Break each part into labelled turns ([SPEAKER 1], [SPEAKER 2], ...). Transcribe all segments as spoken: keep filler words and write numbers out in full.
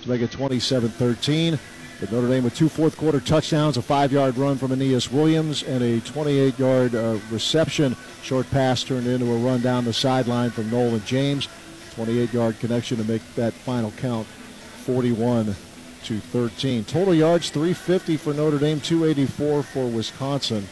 [SPEAKER 1] to make it twenty-seven thirteen. But Notre Dame with two fourth-quarter touchdowns, a five-yard run from Aeneas Williams, and a twenty-eight-yard uh, reception. Short pass turned into a run down the sideline from Nolan James. twenty-eight-yard connection to make that final count forty-one to thirteen. Total yards, three fifty for Notre Dame, two eighty-four for Wisconsin.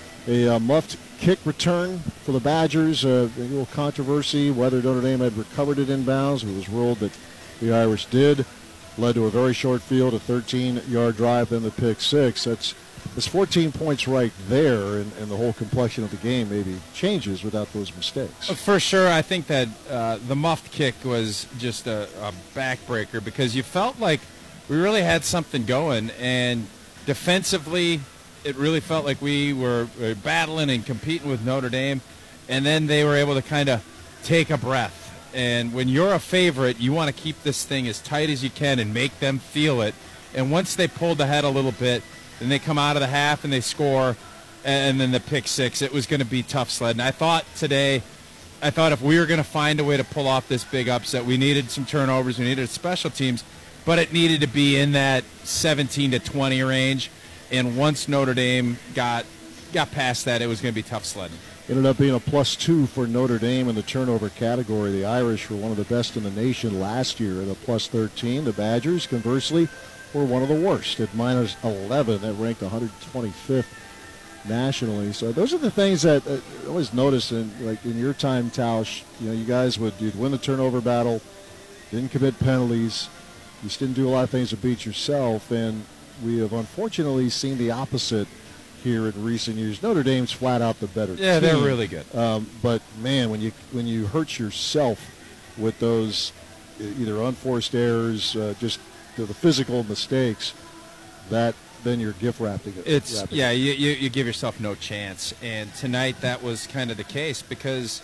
[SPEAKER 1] A uh, muffed kick return for the Badgers. Uh, a little controversy whether Notre Dame had recovered it inbounds. It was ruled that the Irish did. Led to a very short field, a thirteen-yard drive, then the pick six. That's, that's fourteen points right there, and, and the whole complexion of the game maybe changes without those mistakes.
[SPEAKER 2] For sure, I think that uh, the muffed kick was just a, a backbreaker because you felt like we really had something going, and defensively it really felt like we were, were battling and competing with Notre Dame, and then they were able to kind of take a breath. And when you're a favorite, you want to keep this thing as tight as you can and make them feel it. And once they pulled ahead a little bit, then they come out of the half and they score, and then the pick six. It was going to be tough sledding. I thought today, I thought if we were going to find a way to pull off this big upset, we needed some turnovers, we needed special teams, but it needed to be in that seventeen to twenty range. And once Notre Dame got got past that, it was going to be tough sledding.
[SPEAKER 1] Ended up being a plus two for Notre Dame in the turnover category. The Irish were one of the best in the nation last year at a plus thirteen. The Badgers, conversely, were one of the worst at minus eleven. That ranked one hundred twenty-fifth nationally. So those are the things that uh, I always notice in, like in your time, Tausch. You know, you guys would you'd win the turnover battle, didn't commit penalties, you just didn't do a lot of things to beat yourself, and we have unfortunately seen the opposite here in recent years. Notre Dame's flat out the better
[SPEAKER 2] yeah,
[SPEAKER 1] team.
[SPEAKER 2] They're really good.
[SPEAKER 1] Um, but man, when you when you hurt yourself with those either unforced errors, uh, just the, the physical mistakes, that then you're gift wrapping it.
[SPEAKER 2] It's
[SPEAKER 1] wrapping
[SPEAKER 2] yeah,
[SPEAKER 1] it.
[SPEAKER 2] you, you you give yourself no chance. And tonight that was kind of the case because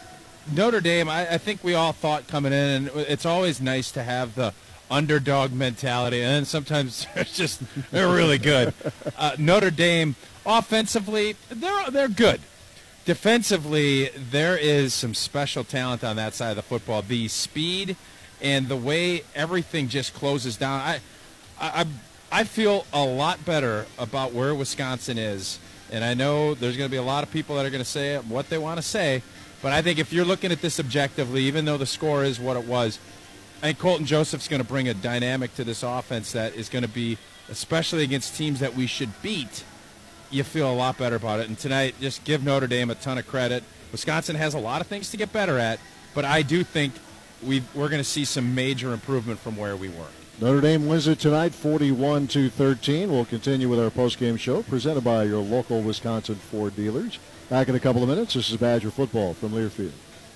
[SPEAKER 2] Notre Dame, I, I think we all thought coming in, and it's always nice to have the underdog mentality, and then sometimes they're just they're really good. Uh, Notre Dame offensively, they're they're good. Defensively, there is some special talent on that side of the football. The speed and the way everything just closes down. I I I feel a lot better about where Wisconsin is, and I know there's going to be a lot of people that are going to say what they want to say, but I think if you're looking at this objectively, even though the score is what it was, I think Colton Joseph's going to bring a dynamic to this offense that is going to be, especially against teams that we should beat, you feel a lot better about it. And tonight, just give Notre Dame a ton of credit. Wisconsin has a lot of things to get better at, but I do think we've, we're going to see some major improvement from where we were.
[SPEAKER 1] Notre Dame wins it tonight, forty-one to thirteen. We'll continue with our postgame show presented by your local Wisconsin Ford dealers. Back in a couple of minutes. This is Badger football from Learfield.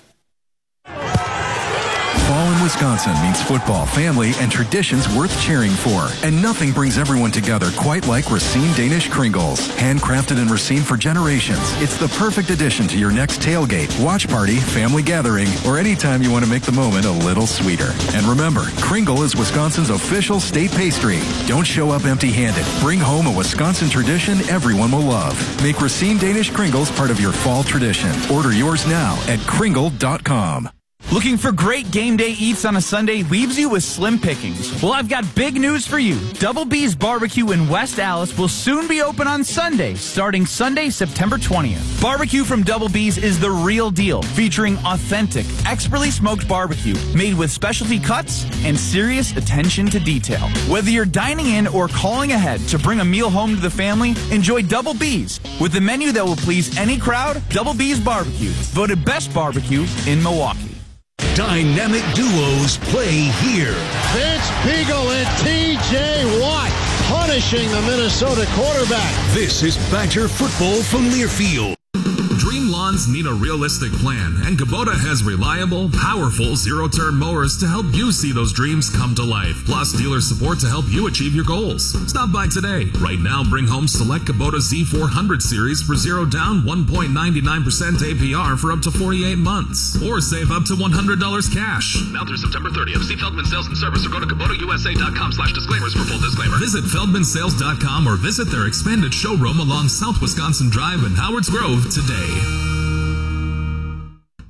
[SPEAKER 3] Fall in Wisconsin means football, family, and traditions worth cheering for. And nothing brings everyone together quite like Racine Danish Kringles. Handcrafted in Racine for generations, it's the perfect addition to your next tailgate, watch party, family gathering, or anytime you want to make the moment a little sweeter. And remember, Kringle is Wisconsin's official state pastry. Don't show up empty-handed. Bring home a Wisconsin tradition everyone will love. Make Racine Danish Kringles part of your fall tradition. Order yours now at kringle dot com.
[SPEAKER 4] Looking for great game day eats on a Sunday leaves you with slim pickings. Well, I've got big news for you. Double B's Barbecue in West Allis will soon be open on Sunday, starting Sunday, September twentieth. Barbecue from Double B's is the real deal, featuring authentic, expertly smoked barbecue made with specialty cuts and serious attention to detail. Whether you're dining in or calling ahead to bring a meal home to the family, enjoy Double B's. With a menu that will please any crowd, Double B's Barbecue, voted best barbecue in Milwaukee.
[SPEAKER 5] Dynamic duos play here.
[SPEAKER 6] Vince Beagle and T J Watt punishing the Minnesota quarterback.
[SPEAKER 5] This is Badger football from Learfield.
[SPEAKER 7] Dream lawns need a realistic plan, and Kubota has reliable, powerful zero-turn mowers to help you see those dreams come to life, plus dealer support to help you achieve your goals. Stop by today. Right now, bring home select Kubota Z four hundred series for zero down, one point nine nine percent A P R for up to forty-eight months, or save up to one hundred dollars cash.
[SPEAKER 8] Now through September thirtieth. See Feldman Sales and Service or go to Kubota U S A dot com slash disclaimers for full disclaimer.
[SPEAKER 7] Visit Feldman Sales dot com or visit their expanded showroom along South Wisconsin Drive in Howards Grove today.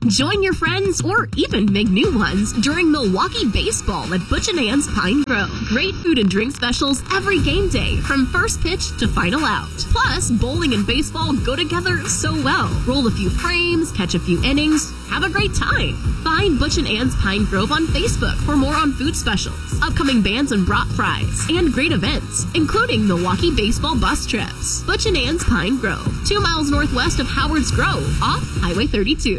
[SPEAKER 9] Join your friends or even make new ones during Milwaukee Baseball at Butch and Ann's Pine Grove. Great food and drink specials every game day from first pitch to final out. Plus, bowling and baseball go together so well. Roll a few frames, catch a few innings, have a great time. Find Butch and Ann's Pine Grove on Facebook for more on food specials, upcoming bands and brat fries, and great events, including Milwaukee Baseball bus trips. Butch and Ann's Pine Grove, two miles northwest of Howard's Grove, off Highway thirty-two.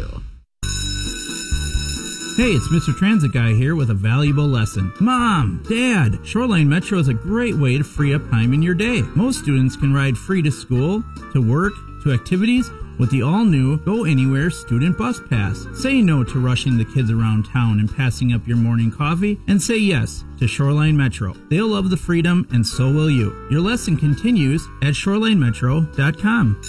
[SPEAKER 4] Hey, it's Mister Transit Guy here with a valuable lesson. Mom, Dad, Shoreline Metro is a great way to free up time in your day. Most students can ride free to school, to work, to activities with the all-new Go Anywhere Student Bus Pass. Say no to rushing the kids around town and passing up your morning coffee, and say yes to Shoreline Metro. They'll love the freedom, and so will you. Your lesson continues at shoreline metro dot com.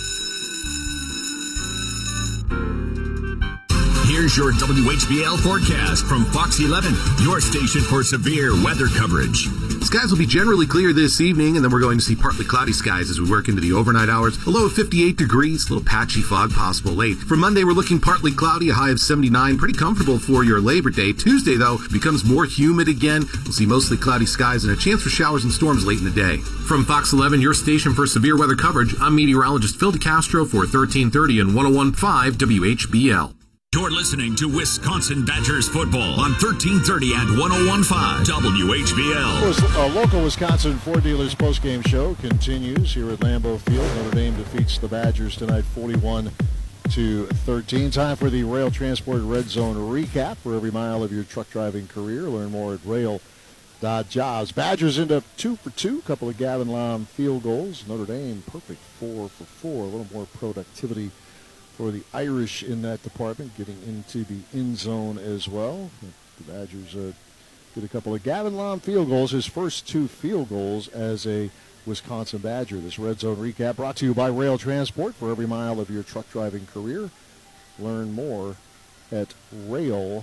[SPEAKER 5] Here's your W H B L forecast from Fox eleven, your station for severe weather coverage.
[SPEAKER 10] Skies will be generally clear this evening, and then we're going to see partly cloudy skies as we work into the overnight hours. A low of fifty-eight degrees, a little patchy fog possible late. For Monday, we're looking partly cloudy, a high of seventy-nine. Pretty comfortable for your Labor Day. Tuesday, though, becomes more humid again. We'll see mostly cloudy skies and a chance for showers and storms late in the day. From Fox eleven, your station for severe weather coverage, I'm meteorologist Phil DeCastro for thirteen thirty and one oh one point five W H B L.
[SPEAKER 5] You're listening to Wisconsin Badgers football on thirteen thirty and one oh one point five W H B L.
[SPEAKER 1] A local Wisconsin Ford dealers postgame show continues here at Lambeau Field. Notre Dame defeats the Badgers tonight forty-one to thirteen. Time for the Rail Transport Red Zone recap for every mile of your truck driving career. Learn more at rail dot jobs. Badgers end up two for two. A couple of Gavin Lom field goals. Notre Dame perfect four for four. A little more productivity for the Irish in that department, getting into the end zone as well. The Badgers uh, did a couple of Gavin Lom field goals, his first two field goals as a Wisconsin Badger. This Red Zone recap brought to you by Rail Transport for every mile of your truck driving career. Learn more at rail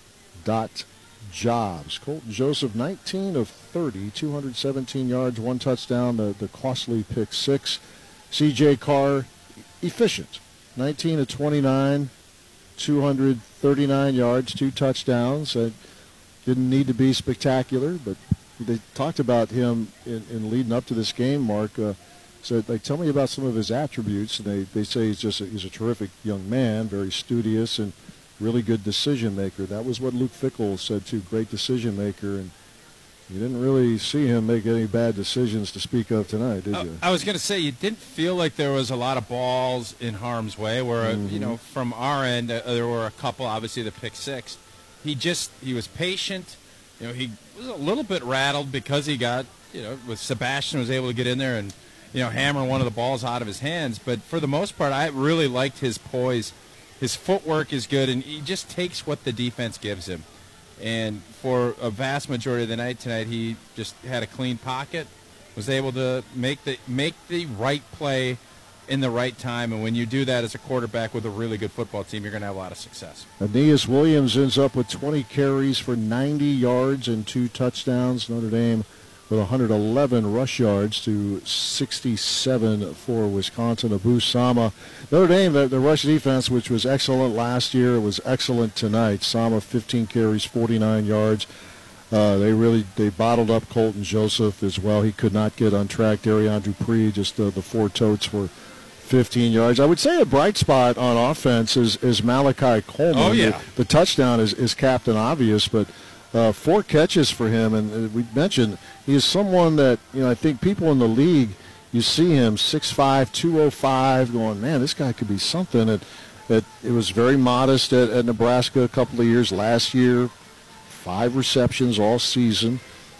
[SPEAKER 1] dot jobs. Colton Joseph, nineteen of thirty, two hundred seventeen yards, one touchdown, the, the costly pick six. C J Carr, efficient. nineteen of twenty-nine, two hundred thirty-nine yards, two touchdowns. Uh, didn't need to be spectacular, but they talked about him in, in leading up to this game, Mark. Uh, said, like, tell me about some of his attributes. And they, they say he's just a, he's a terrific young man, very studious and really good decision maker. That was what Luke Fickell said, too, great decision maker. And you didn't really see him make any bad decisions to speak of tonight, did you?
[SPEAKER 2] I was going to say, you didn't feel like there was a lot of balls in harm's way, where, mm-hmm. you know, from our end, uh, there were a couple, obviously the pick six. He just, he was patient. You know, he was a little bit rattled because he got, you know, with Sebastian was able to get in there and, you know, hammer one of the balls out of his hands. But for the most part, I really liked his poise. His footwork is good, and he just takes what the defense gives him. And for a vast majority of the night tonight, he just had a clean pocket, was able to make the make the right play in the right time. And when you do that as a quarterback with a really good football team, you're going to have a lot of success.
[SPEAKER 1] Aeneas Williams ends up with twenty carries for ninety yards and two touchdowns. Notre Dame with one hundred eleven rush yards to sixty-seven for Wisconsin. Abu Sama. Notre Dame, the, the rush defense, which was excellent last year, was excellent tonight. Sama, fifteen carries, forty-nine yards. Uh, they really they bottled up Colton Joseph as well. He could not get on track. Darian Dupree, just uh, the four totes were fifteen yards. I would say a bright spot on offense is, is Malachi Coleman.
[SPEAKER 2] Oh, yeah.
[SPEAKER 1] The, the touchdown is, is Captain Obvious, but uh, four catches for him. And uh, we mentioned he is someone that, you know, I think people in the league, you see him six five, two oh five, going, man, this guy could be something. It, it, it was very modest at, at Nebraska a couple of years. Last year, five receptions all season.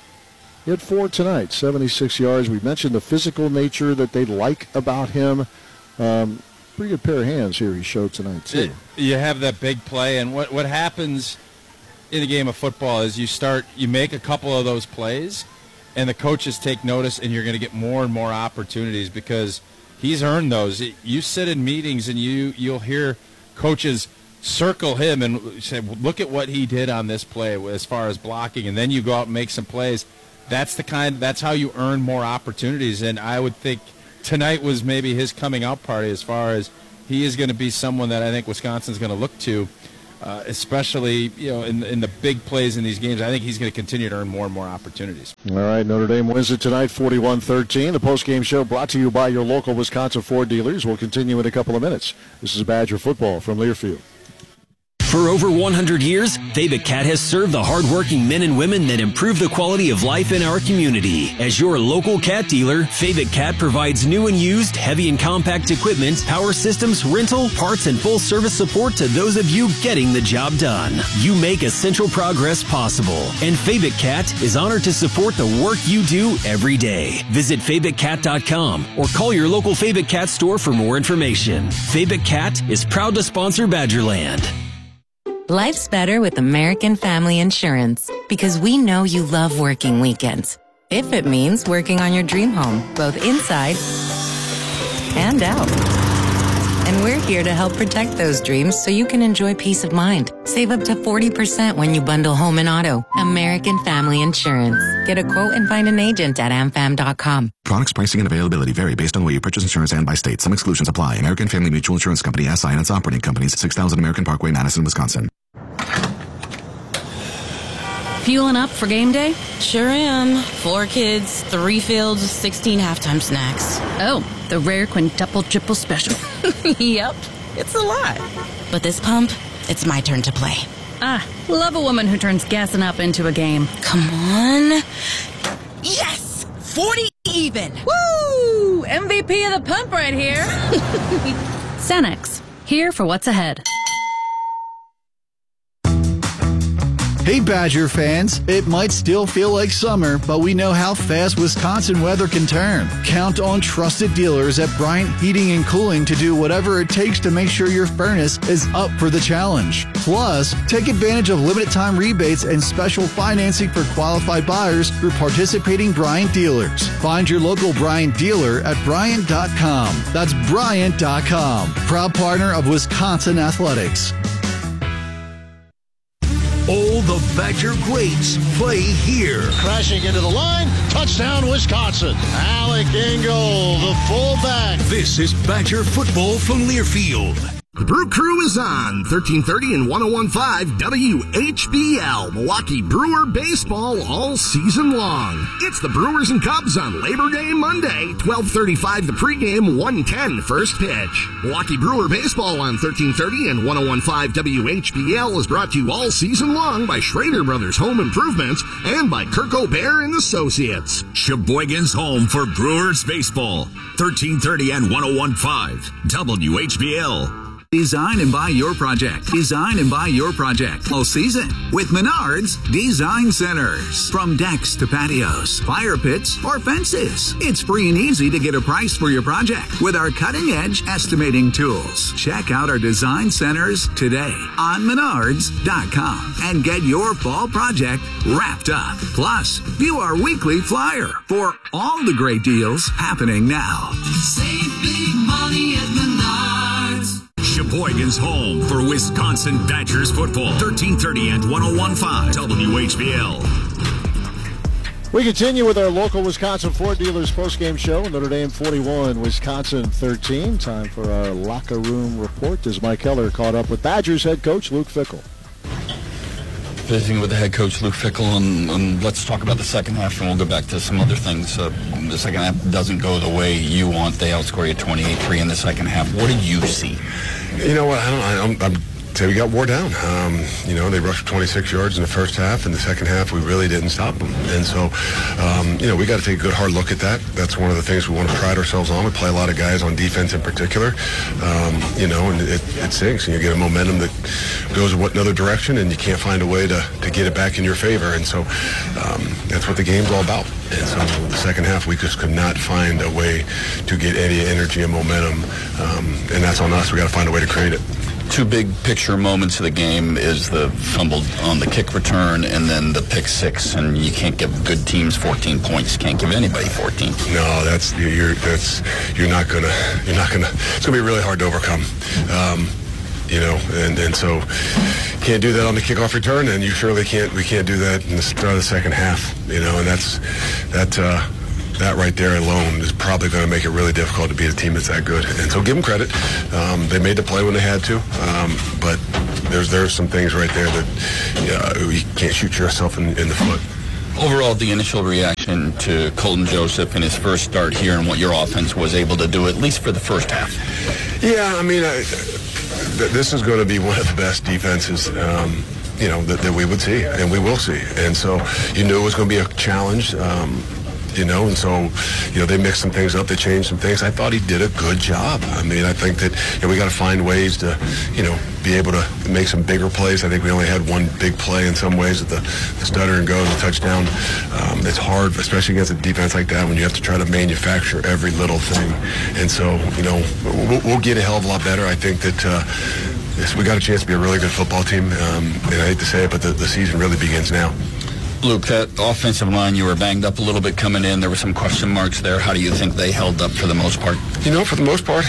[SPEAKER 1] He had four tonight, seventy-six yards. We mentioned the physical nature that they like about him. Um, pretty good pair of hands here he showed tonight, too.
[SPEAKER 2] It, you have that big play, and what, what happens in a game of football is you start, you make a couple of those plays, and the coaches take notice, and you're going to get more and more opportunities because he's earned those. You sit in meetings, and you, you'll hear coaches circle him and say, look at what he did on this play as far as blocking, and then you go out and make some plays. That's the kind, that's how you earn more opportunities, and I would think tonight was maybe his coming out party as far as he is going to be someone that I think Wisconsin's going to look to. uh, especially you know in in the big plays in these games. I think he's going to continue to earn more and more opportunities.
[SPEAKER 1] All right, Notre Dame wins it tonight, forty-one thirteen. The postgame show brought to you by your local Wisconsin Ford dealers. We'll continue in a couple of minutes. This is Badger football from Learfield.
[SPEAKER 11] For over one hundred years, Fabic Cat has served the hardworking men and women that improve the quality of life in our community. As your local cat dealer, Fabic Cat provides new and used, heavy and compact equipment, power systems, rental, parts, and full service support to those of you getting the job done. You make essential progress possible, and Fabic Cat is honored to support the work you do every day. Visit Fabic Cat dot com or call your local Fabic Cat store for more information. Fabic Cat is proud to sponsor Badgerland.
[SPEAKER 12] Life's better with American Family Insurance because we know you love working weekends. If it means working on your dream home, both inside and out. And we're here to help protect those dreams so you can enjoy peace of mind. Save up to forty percent when you bundle home and auto. American Family Insurance. Get a quote and find an agent at am fam dot com.
[SPEAKER 13] Products, pricing, and availability vary based on where you purchase insurance and by state. Some exclusions apply. American Family Mutual Insurance Company, S I and its operating companies, six thousand American Parkway, Madison, Wisconsin.
[SPEAKER 14] Fueling up for game day? Sure am. Four kids, three fields, sixteen halftime snacks.
[SPEAKER 15] Oh, the rare quintuple triple special.
[SPEAKER 14] Yep, it's a lot. But this pump, it's my turn to play.
[SPEAKER 15] Ah, love a woman who turns gassing up into a game.
[SPEAKER 14] Come on. Yes! forty even!
[SPEAKER 15] Woo! M V P of the pump right here. Cenex, here for what's ahead.
[SPEAKER 16] Hey Badger fans, it might still feel like summer, but we know how fast Wisconsin weather can turn. Count on trusted dealers at Bryant Heating and Cooling to do whatever it takes to make sure your furnace is up for the challenge. Plus, take advantage of limited time rebates and special financing for qualified buyers through participating Bryant dealers. Find your local Bryant dealer at Bryant dot com. That's Bryant dot com. Proud partner of Wisconsin Athletics.
[SPEAKER 5] All the Badger greats play here.
[SPEAKER 6] Crashing into the line, touchdown Wisconsin. Alec Ingle, the fullback.
[SPEAKER 5] This is Badger football from Learfield.
[SPEAKER 10] The Brew Crew is on thirteen thirty and one oh one point five W H B L. Milwaukee Brewer baseball all season long. It's the Brewers and Cubs on Labor Day Monday. twelve thirty-five the pregame, one ten first pitch. Milwaukee Brewer baseball on thirteen thirty and one oh one point five W H B L is brought to you all season long by Schrader Brothers Home Improvements and by Kirk O'Bear and Associates.
[SPEAKER 5] Sheboygan's home for Brewers baseball. thirteen thirty and one oh one point five W H B L.
[SPEAKER 17] Design and buy your project. Design and buy your project all season with Menards Design Centers. From decks to patios, fire pits, or fences. It's free and easy to get a price for your project with our cutting-edge estimating tools. Check out our design centers today on menards dot com and get your fall project wrapped up. Plus, view our weekly flyer for all the great deals happening now.
[SPEAKER 5] Save big money at Menards. Sheboygan's home for Wisconsin Badgers football. thirteen thirty and one oh one point five W H B L.
[SPEAKER 1] We continue with our local Wisconsin Ford dealers postgame show. Notre Dame forty-one, Wisconsin thirteen. Time for our locker room report as Mike Heller caught up with Badgers head coach Luke Fickell.
[SPEAKER 18] Visiting with the head coach, Luke Fickell, and, and let's talk about the second half, and we'll go back to some other things. Uh, the second half doesn't go the way you want. They outscore you twenty-eight three in the second half. What did you see?
[SPEAKER 19] You know what? I don't. I, I'm, I'm say we got wore down. Um, you know, they rushed for twenty-six yards in the first half. In the second half, we really didn't stop them. And so, um, you know, we got to take a good hard look at that. That's one of the things we want to pride ourselves on. We play a lot of guys on defense in particular. Um, you know, and it, it sinks. And you get a momentum that goes in another direction, and you can't find a way to, to get it back in your favor. And so um, that's what the game's all about. And so the second half, we just could not find a way to get any energy and momentum. Um, and that's on us. We got to find a way to create it.
[SPEAKER 18] Two big picture moments of the game is the fumble on the kick return and then the pick six, and you can't give good teams fourteen points. You can't give anybody fourteen.
[SPEAKER 19] No, that's you're that's you're not gonna you're not gonna. It's gonna be really hard to overcome. Um, you know, and, and so can't do that on the kickoff return, and you surely can't. We can't do that in the start of the second half. You know, and that's that. Uh, that right there alone is probably going to make it really difficult to beat a team that's that good. And so give them credit. Um, they made the play when they had to, um, but there's there's some things right there that uh, you can't shoot yourself in, in the foot.
[SPEAKER 18] Overall, the initial reaction to Colton Joseph in his first start here and what your offense was able to do, at least for the first half.
[SPEAKER 19] Yeah, I mean, I, th- this is going to be one of the best defenses, um, you know, that, that we would see and we will see. And so you knew it was going to be a challenge. Um, You know, and so, you know, they mixed some things up. They changed some things. I thought he did a good job. I mean, I think that, you know, we got to find ways to, you know, be able to make some bigger plays. I think we only had one big play in some ways at the, the stutter and go, the touchdown. Um, it's hard, especially against a defense like that, when you have to try to manufacture every little thing. And so, you know, we'll, we'll get a hell of a lot better. I think that uh, this, we got a chance to be a really good football team. Um, and I hate to say it, but the, the season really begins now.
[SPEAKER 18] Luke, that offensive line, you were banged up a little bit coming in. There were some question marks there. How do you think they held up for the most part?
[SPEAKER 19] You know, for the most part,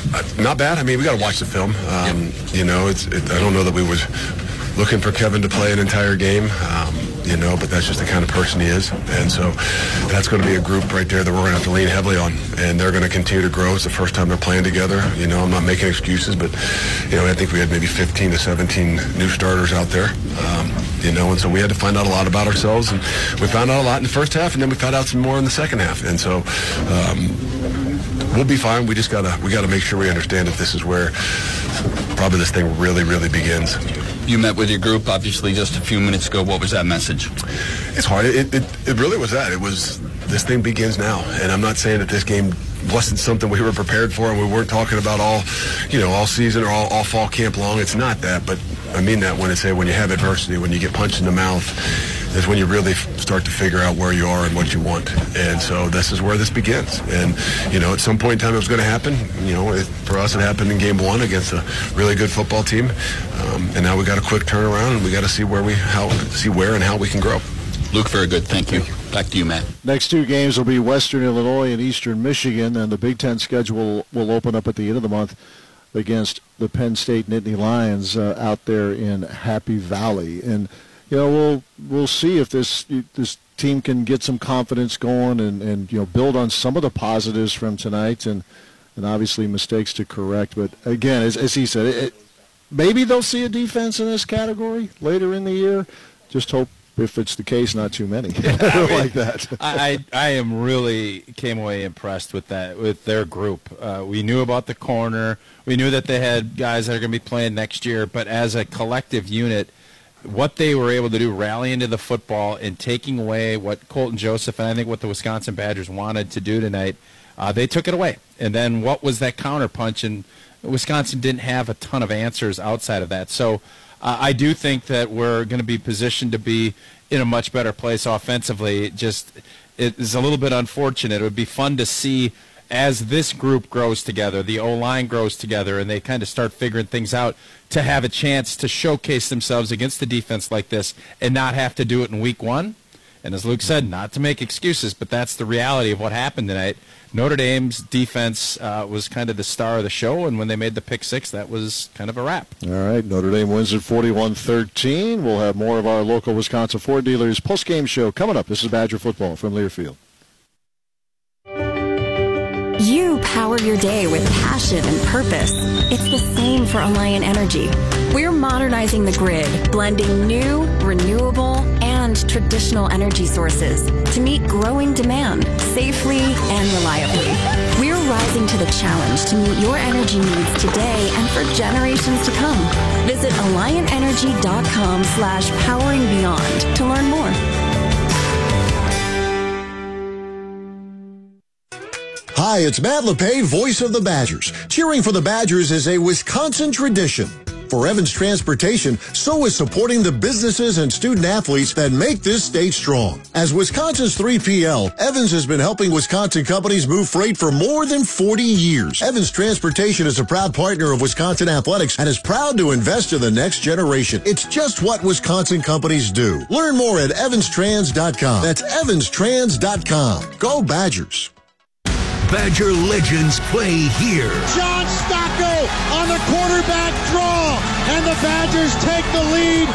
[SPEAKER 19] not bad. I mean, we got to watch the film. Um, yep. You know, it's. It, I don't know that we was looking for Kevin to play an entire game. Um, you know, but that's just the kind of person he is. And so that's going to be a group right there that we're going to have to lean heavily on. And they're going to continue to grow. It's the first time they're playing together. You know, I'm not making excuses, but, you know, I think we had maybe fifteen to seventeen new starters out there. Um, you know, and so we had to find out a lot about ourselves. And we found out a lot in the first half, and then we found out some more in the second half. And so um, we'll be fine. We just got to we got to make sure we understand that this is where probably this thing really, really begins.
[SPEAKER 18] You met with your group, obviously, just a few minutes ago. What was that message?
[SPEAKER 19] It's hard. It, it, it really was that. It was, this thing begins now. And I'm not saying that this game wasn't something we were prepared for and we weren't talking about all, you know, all season or all, all fall camp long. It's not that. But I mean that when I say when you have adversity, when you get punched in the mouth, is when you really start to figure out where you are and what you want. And so this is where this begins. And, you know, at some point in time it was going to happen. You know, it, for us it happened in game one against a really good football team. Um, and now we got a quick turnaround and we got to see where we, how, see where and how we can grow.
[SPEAKER 18] Luke, very good. Thank you. Back to you, Matt.
[SPEAKER 1] Next two games will be Western Illinois and Eastern Michigan, and the Big Ten schedule will open up at the end of the month against the Penn State Nittany Lions uh, out there in Happy Valley. And, you know, we'll we'll see if this this team can get some confidence going and, and you know, build on some of the positives from tonight and, and obviously mistakes to correct. But, again, as, as he said, it, it, maybe they'll see a defense in this category later in the year. Just hope, if it's the case, not too many like that.
[SPEAKER 2] I, I am really came away impressed with that, with their group. Uh, we knew about the corner. We knew that they had guys that are going to be playing next year. But as a collective unit, what they were able to do, rally into the football and taking away what Colton Joseph and I think what the Wisconsin Badgers wanted to do tonight, uh, they took it away. And then what was that counterpunch? And Wisconsin didn't have a ton of answers outside of that. So uh, I do think that we're going to be positioned to be in a much better place offensively. It just it is a little bit unfortunate. It would be fun to see as this group grows together, the O-line grows together, and they kind of start figuring things out, to have a chance to showcase themselves against a defense like this and not have to do it in week one. And as Luke said, not to make excuses, but that's the reality of what happened tonight. Notre Dame's defense uh, was kind of the star of the show, and when they made the pick six, that was kind of a wrap.
[SPEAKER 1] All right, Notre Dame wins at forty-one thirteen. We'll have more of our local Wisconsin Ford dealers post-game show coming up. This is Badger Football from Learfield.
[SPEAKER 20] You power your day with passion and purpose. It's the same for Alliant Energy. We're modernizing the grid, blending new, renewable, and traditional energy sources to meet growing demand safely and reliably. We're rising to the challenge to meet your energy needs today and for generations to come. Visit alliant energy dot com slash powering beyond to learn more.
[SPEAKER 6] Hi, it's Matt LePay, voice of the Badgers. Cheering for the Badgers is a Wisconsin tradition. For Evans Transportation, so is supporting the businesses and student athletes that make this state strong. As Wisconsin's three P L, Evans has been helping Wisconsin companies move freight for more than forty years. Evans Transportation is a proud partner of Wisconsin Athletics and is proud to invest in the next generation. It's just what Wisconsin companies do. Learn more at evans trans dot com. That's evans trans dot com. Go Badgers.
[SPEAKER 5] Badger legends play here.
[SPEAKER 6] John Stocco on the quarterback draw, and the Badgers take the lead.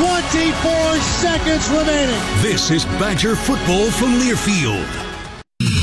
[SPEAKER 6] twenty-four seconds remaining.
[SPEAKER 5] This is Badger football from Learfield.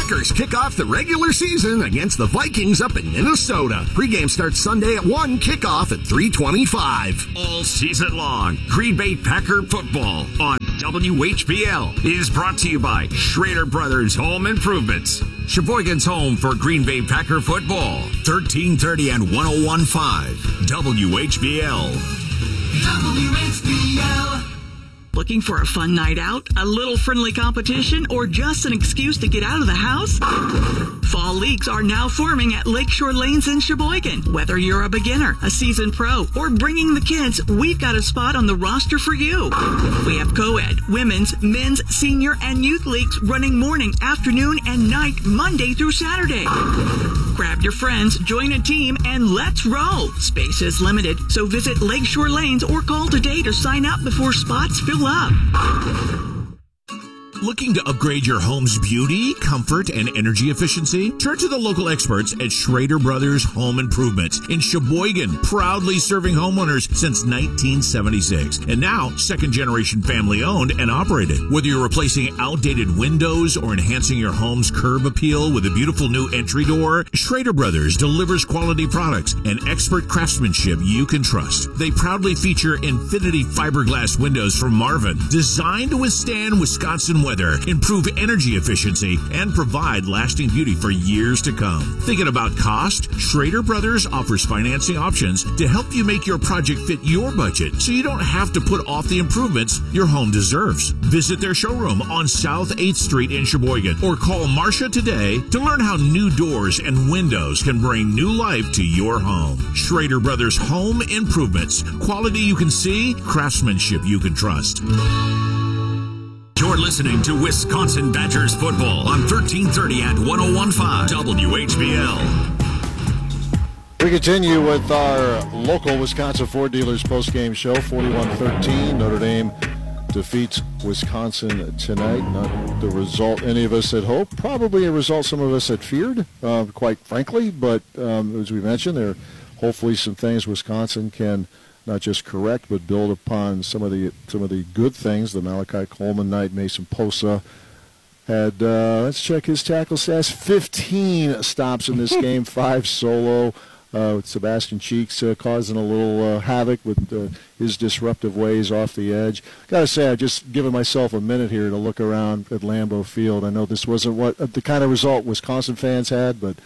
[SPEAKER 21] Packers kick off the regular season against the Vikings up in Minnesota. Pre-game starts Sunday at one, kickoff at three twenty-five.
[SPEAKER 5] All season long, Green Bay Packer football on W H B L is brought to you by Schrader Brothers Home Improvements. Sheboygan's home for Green Bay Packer football. thirteen thirty and ten fifteen W H B L.
[SPEAKER 17] W H B L. Looking for a fun night out, a little friendly competition, or just an excuse to get out of the house? Fall leagues are now forming at Lakeshore Lanes in Sheboygan. Whether you're a beginner, a seasoned pro, or bringing the kids, we've got a spot on the roster for you. We have co-ed, women's, men's, senior, and youth leagues running morning, afternoon, and night, Monday through Saturday. Grab your friends, join a team, and let's roll. Space is limited, so visit Lakeshore Lanes or call today to sign up before spots fill up.
[SPEAKER 22] Looking to upgrade your home's beauty, comfort, and energy efficiency? Turn to the local experts at Schrader Brothers Home Improvements in Sheboygan, proudly serving homeowners since nineteen seventy-six. And now, second-generation family-owned and operated. Whether you're replacing outdated windows or enhancing your home's curb appeal with a beautiful new entry door, Schrader Brothers delivers quality products and expert craftsmanship you can trust. They proudly feature Infinity fiberglass windows from Marvin, designed to withstand Wisconsin weather, improve energy efficiency, and provide lasting beauty for years to come. Thinking about cost? Schrader Brothers offers financing options to help you make your project fit your budget so you don't have to put off the improvements your home deserves. Visit their showroom on South eighth Street in Sheboygan or call Marcia today to learn how new doors and windows can bring new life to your home. Schrader Brothers Home Improvements. Quality you can see, craftsmanship you can trust.
[SPEAKER 5] You're listening to Wisconsin Badgers football on thirteen thirty and ten fifteen W H B L.
[SPEAKER 1] We continue with our local Wisconsin Ford Dealers postgame show. forty-one thirteen, Notre Dame defeats Wisconsin tonight. Not the result any of us had hoped. Probably a result some of us had feared, uh, quite frankly. But um, as we mentioned, there are hopefully some things Wisconsin can not just correct, but build upon some of the some of the good things. The Malachi Coleman night, Mason Posa had, uh, let's check his tackle stats, fifteen stops in this game, five solo. Uh, with Sebastian Cheeks uh, causing a little uh, havoc with uh, his disruptive ways off the edge. Got to say, I've just given myself a minute here to look around at Lambeau Field. I know this wasn't what uh, the kind of result Wisconsin fans had, but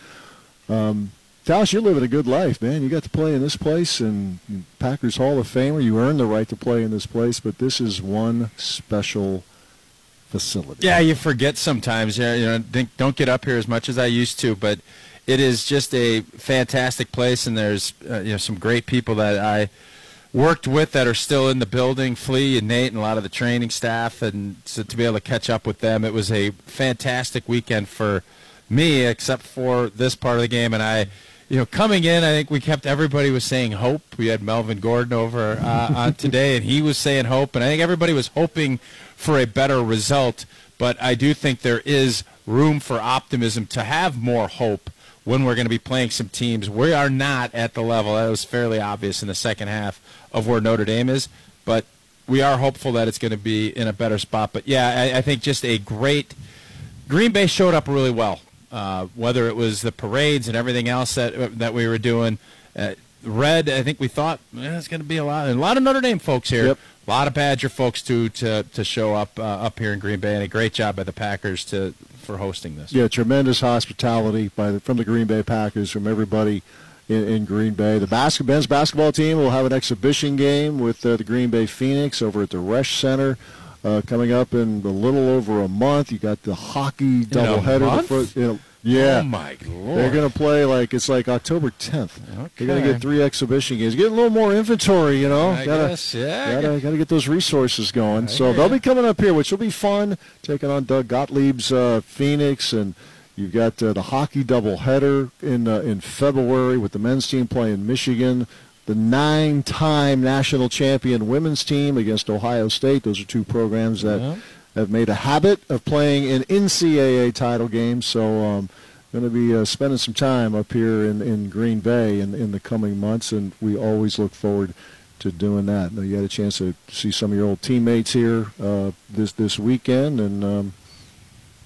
[SPEAKER 1] um, Talis, you're living a good life, man. You got to play in this place, and Packers Hall of Famer. You earned the right to play in this place, but this is one special facility.
[SPEAKER 2] Yeah, you forget sometimes. You know, don't get up here as much as I used to, but it is just a fantastic place, and there's uh, you know some great people that I worked with that are still in the building, Flea and Nate and a lot of the training staff, and so to be able to catch up with them, it was a fantastic weekend for me, except for this part of the game, and I. You know, coming in, I think we kept everybody was saying hope. We had Melvin Gordon over uh, on today, and he was saying hope. And I think everybody was hoping for a better result. But I do think there is room for optimism to have more hope when we're going to be playing some teams. We are not at the level, that was fairly obvious in the second half, of where Notre Dame is. But we are hopeful that it's going to be in a better spot. But, yeah, I, I think just a great – Green Bay showed up really well. Uh, whether it was the parades and everything else that that we were doing. Uh, Red, I think we thought eh, it's going to be a lot, and a lot of Notre Dame folks here, yep. a lot of Badger folks too to to show up uh, up here in Green Bay, and a great job by the Packers to for hosting this.
[SPEAKER 1] Yeah, tremendous hospitality by the, from the Green Bay Packers, from everybody in, in Green Bay. The basketball men's basketball team will have an exhibition game with uh, the Green Bay Phoenix over at the Resch Center. Uh, coming up in a little over a month. You got the hockey doubleheader. The first, you know, yeah.
[SPEAKER 2] Oh, my Lord.
[SPEAKER 1] They're going to play like, it's like October tenth.
[SPEAKER 2] Okay.
[SPEAKER 1] They're going to get three exhibition games. Get a little more inventory, you know.
[SPEAKER 2] I
[SPEAKER 1] gotta,
[SPEAKER 2] guess, yeah.
[SPEAKER 1] Gotta, gotta get those resources going.
[SPEAKER 2] I
[SPEAKER 1] so they'll be coming up here, which will be fun, taking on Doug Gottlieb's uh, Phoenix. And you've got uh, the hockey doubleheader in, uh, in February with the men's team playing Michigan. The nine-time national champion women's team against Ohio State. Those are two programs that yeah. have made a habit of playing in N C double A title games. So um, going to be uh, spending some time up here in, in Green Bay in, in the coming months, and we always look forward to doing that. Now, you had a chance to see some of your old teammates here uh, this this weekend, and um,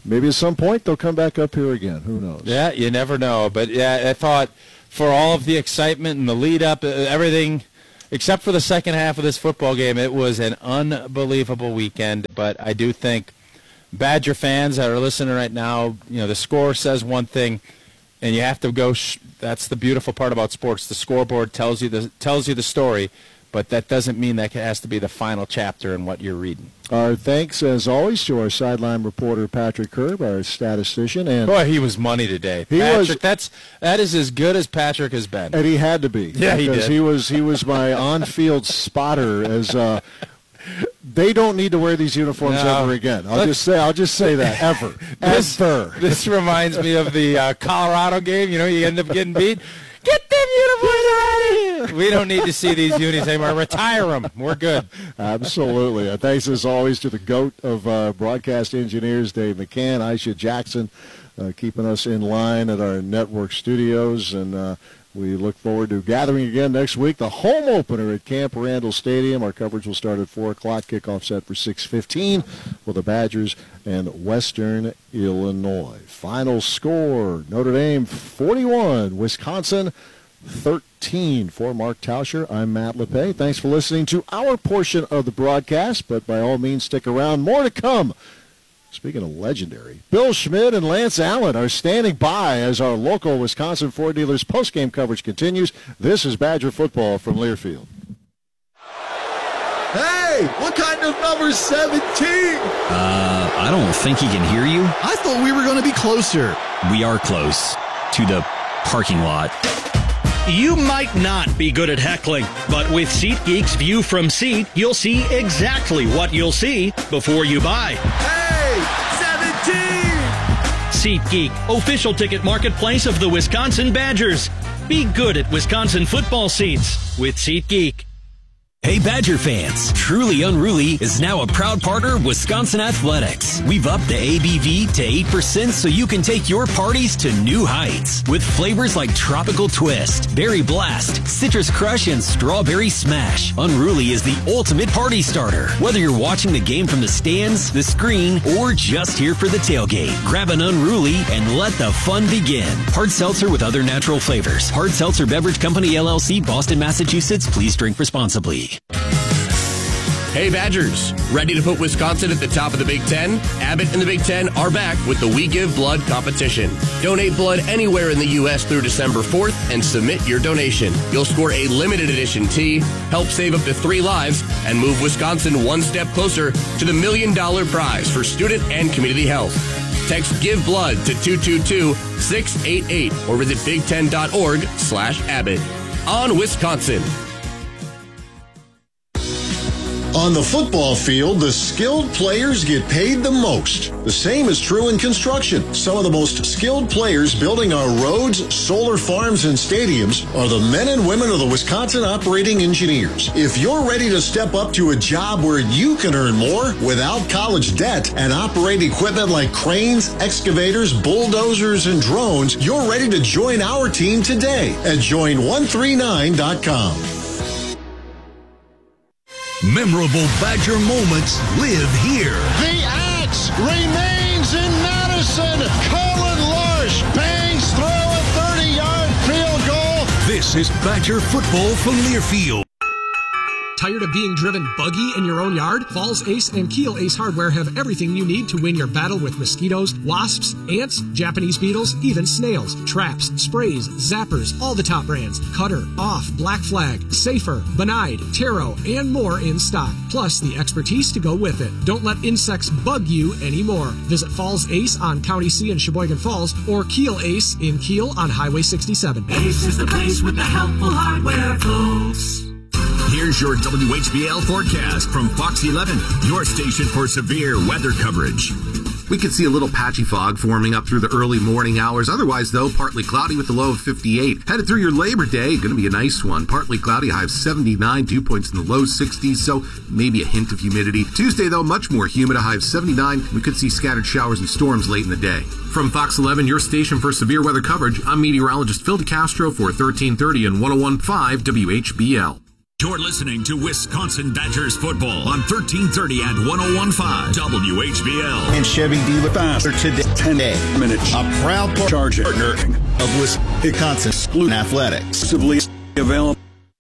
[SPEAKER 1] maybe at some point they'll come back up here again. Who knows?
[SPEAKER 2] Yeah, you never know. But, yeah, I thought for all of the excitement and the lead-up, everything, except for the second half of this football game, it was an unbelievable weekend. But I do think Badger fans that are listening right now, you know, the score says one thing, and you have to go sh- that's the beautiful part about sports. The scoreboard tells you the tells you the story, but that doesn't mean that it has to be the final chapter in what you're reading.
[SPEAKER 1] Our thanks, as always, to our sideline reporter Patrick Herb, our statistician, and
[SPEAKER 2] boy, he was money today.
[SPEAKER 1] He
[SPEAKER 2] Patrick,
[SPEAKER 1] was.
[SPEAKER 2] That's that is as good as Patrick has been,
[SPEAKER 1] and he had to be.
[SPEAKER 2] Yeah, he
[SPEAKER 1] because
[SPEAKER 2] did.
[SPEAKER 1] He was he was my on-field spotter. As uh, they don't need to wear these uniforms
[SPEAKER 2] No.
[SPEAKER 1] ever again. I'll
[SPEAKER 2] Let's-
[SPEAKER 1] just say I'll just say that ever
[SPEAKER 2] This,
[SPEAKER 1] ever.
[SPEAKER 2] this reminds me of the uh, Colorado game. You know, you end up getting beat. Get them uniforms out of here. We don't need to see these unis anymore. Retire them. We're good.
[SPEAKER 1] Absolutely. Uh, thanks, as always, to the GOAT of uh, broadcast engineers, Dave McCann, Aisha Jackson, uh, keeping us in line at our network studios. And uh, we look forward to gathering again next week. The home opener at Camp Randall Stadium. Our coverage will start at four o'clock. Kickoff set for six fifteen with the Badgers and Western Illinois. Final score, Notre Dame forty-one, Wisconsin thirteen. For Mark Tauscher, I'm Matt LePay. Thanks for listening to our portion of the broadcast, but by all means stick around. More to come. Speaking of legendary, Bill Schmidt and Lance Allen are standing by as our local Wisconsin Ford dealers postgame coverage continues. This is Badger football from Learfield.
[SPEAKER 16] Hey, what kind of number seventeen?
[SPEAKER 11] Uh, I don't think he can hear you.
[SPEAKER 16] I thought we were going to be closer.
[SPEAKER 11] We are close to the parking lot.
[SPEAKER 3] You might not be good at heckling, but with SeatGeek's View from Seat, you'll see exactly what you'll see before you buy.
[SPEAKER 16] Hey, seventeen!
[SPEAKER 3] SeatGeek, official ticket marketplace of the Wisconsin Badgers. Be good at Wisconsin football seats with SeatGeek.
[SPEAKER 11] Hey Badger fans, Truly Unruly is now a proud partner of Wisconsin Athletics. We've upped the A B V to eight percent so you can take your parties to new heights. With flavors like Tropical Twist, Berry Blast, Citrus Crush, and Strawberry Smash, Unruly is the ultimate party starter. Whether you're watching the game from the stands, the screen, or just here for the tailgate, grab an Unruly and let the fun begin. Hard seltzer with other natural flavors. Hard Seltzer Beverage Company, L L C, Boston, Massachusetts. Please drink responsibly.
[SPEAKER 8] Hey Badgers, ready to put Wisconsin at the top of the Big Ten? Abbott and the Big Ten are back with the We Give Blood competition. Donate blood anywhere in the U S through December fourth and submit your donation. You'll score a limited edition tee, help save up to three lives, and move Wisconsin one step closer to the million dollar prize for student and community health. Text Give Blood to two two two, six eight eight or visit big ten dot org slash Abbott. On Wisconsin.
[SPEAKER 6] On the football field, the skilled players get paid the most. The same is true in construction. Some of the most skilled players building our roads, solar farms, and stadiums are the men and women of the Wisconsin Operating Engineers. If you're ready to step up to a job where you can earn more without college debt and operate equipment like cranes, excavators, bulldozers, and drones, you're ready to join our team today at join one three nine dot com.
[SPEAKER 22] Memorable Badger moments live here.
[SPEAKER 23] The axe remains in Madison. Colin Larsh bangs through a thirty-yard field goal.
[SPEAKER 22] This is Badger football from Learfield.
[SPEAKER 24] Tired of being driven buggy in your own yard? Falls Ace and Keel Ace Hardware have everything you need to win your battle with mosquitoes, wasps, ants, Japanese beetles, even snails, traps, sprays, zappers, all the top brands, Cutter, Off, Black Flag, Safer, Benide, Taro, and more in stock. Plus the expertise to go with it. Don't let insects bug you anymore. Visit Falls Ace on County C in Sheboygan Falls or Keel Ace in Keel on Highway sixty-seven.
[SPEAKER 25] Ace is the place with the helpful hardware, folks.
[SPEAKER 5] Here's your W H B L forecast from Fox eleven, your station for severe weather coverage.
[SPEAKER 10] We could see a little patchy fog forming up through the early morning hours. Otherwise, though, partly cloudy with a low of fifty-eight. Headed through your Labor Day, going to be a nice one. Partly cloudy, high of seventy-nine, dew points in the low sixties, so maybe a hint of humidity. Tuesday, though, much more humid, a high of seventy-nine. We could see scattered showers and storms late in the day. From Fox eleven, your station for severe weather coverage, I'm meteorologist Phil DeCastro for thirteen thirty and one oh one point five W H B L.
[SPEAKER 21] You're listening to Wisconsin Badgers football on thirteen thirty and one oh one point five W H B L.
[SPEAKER 4] And Chevy dealer faster today. ten minutes. A proud charger partner of Wisconsin Exclusive Athletics. Exclusively available.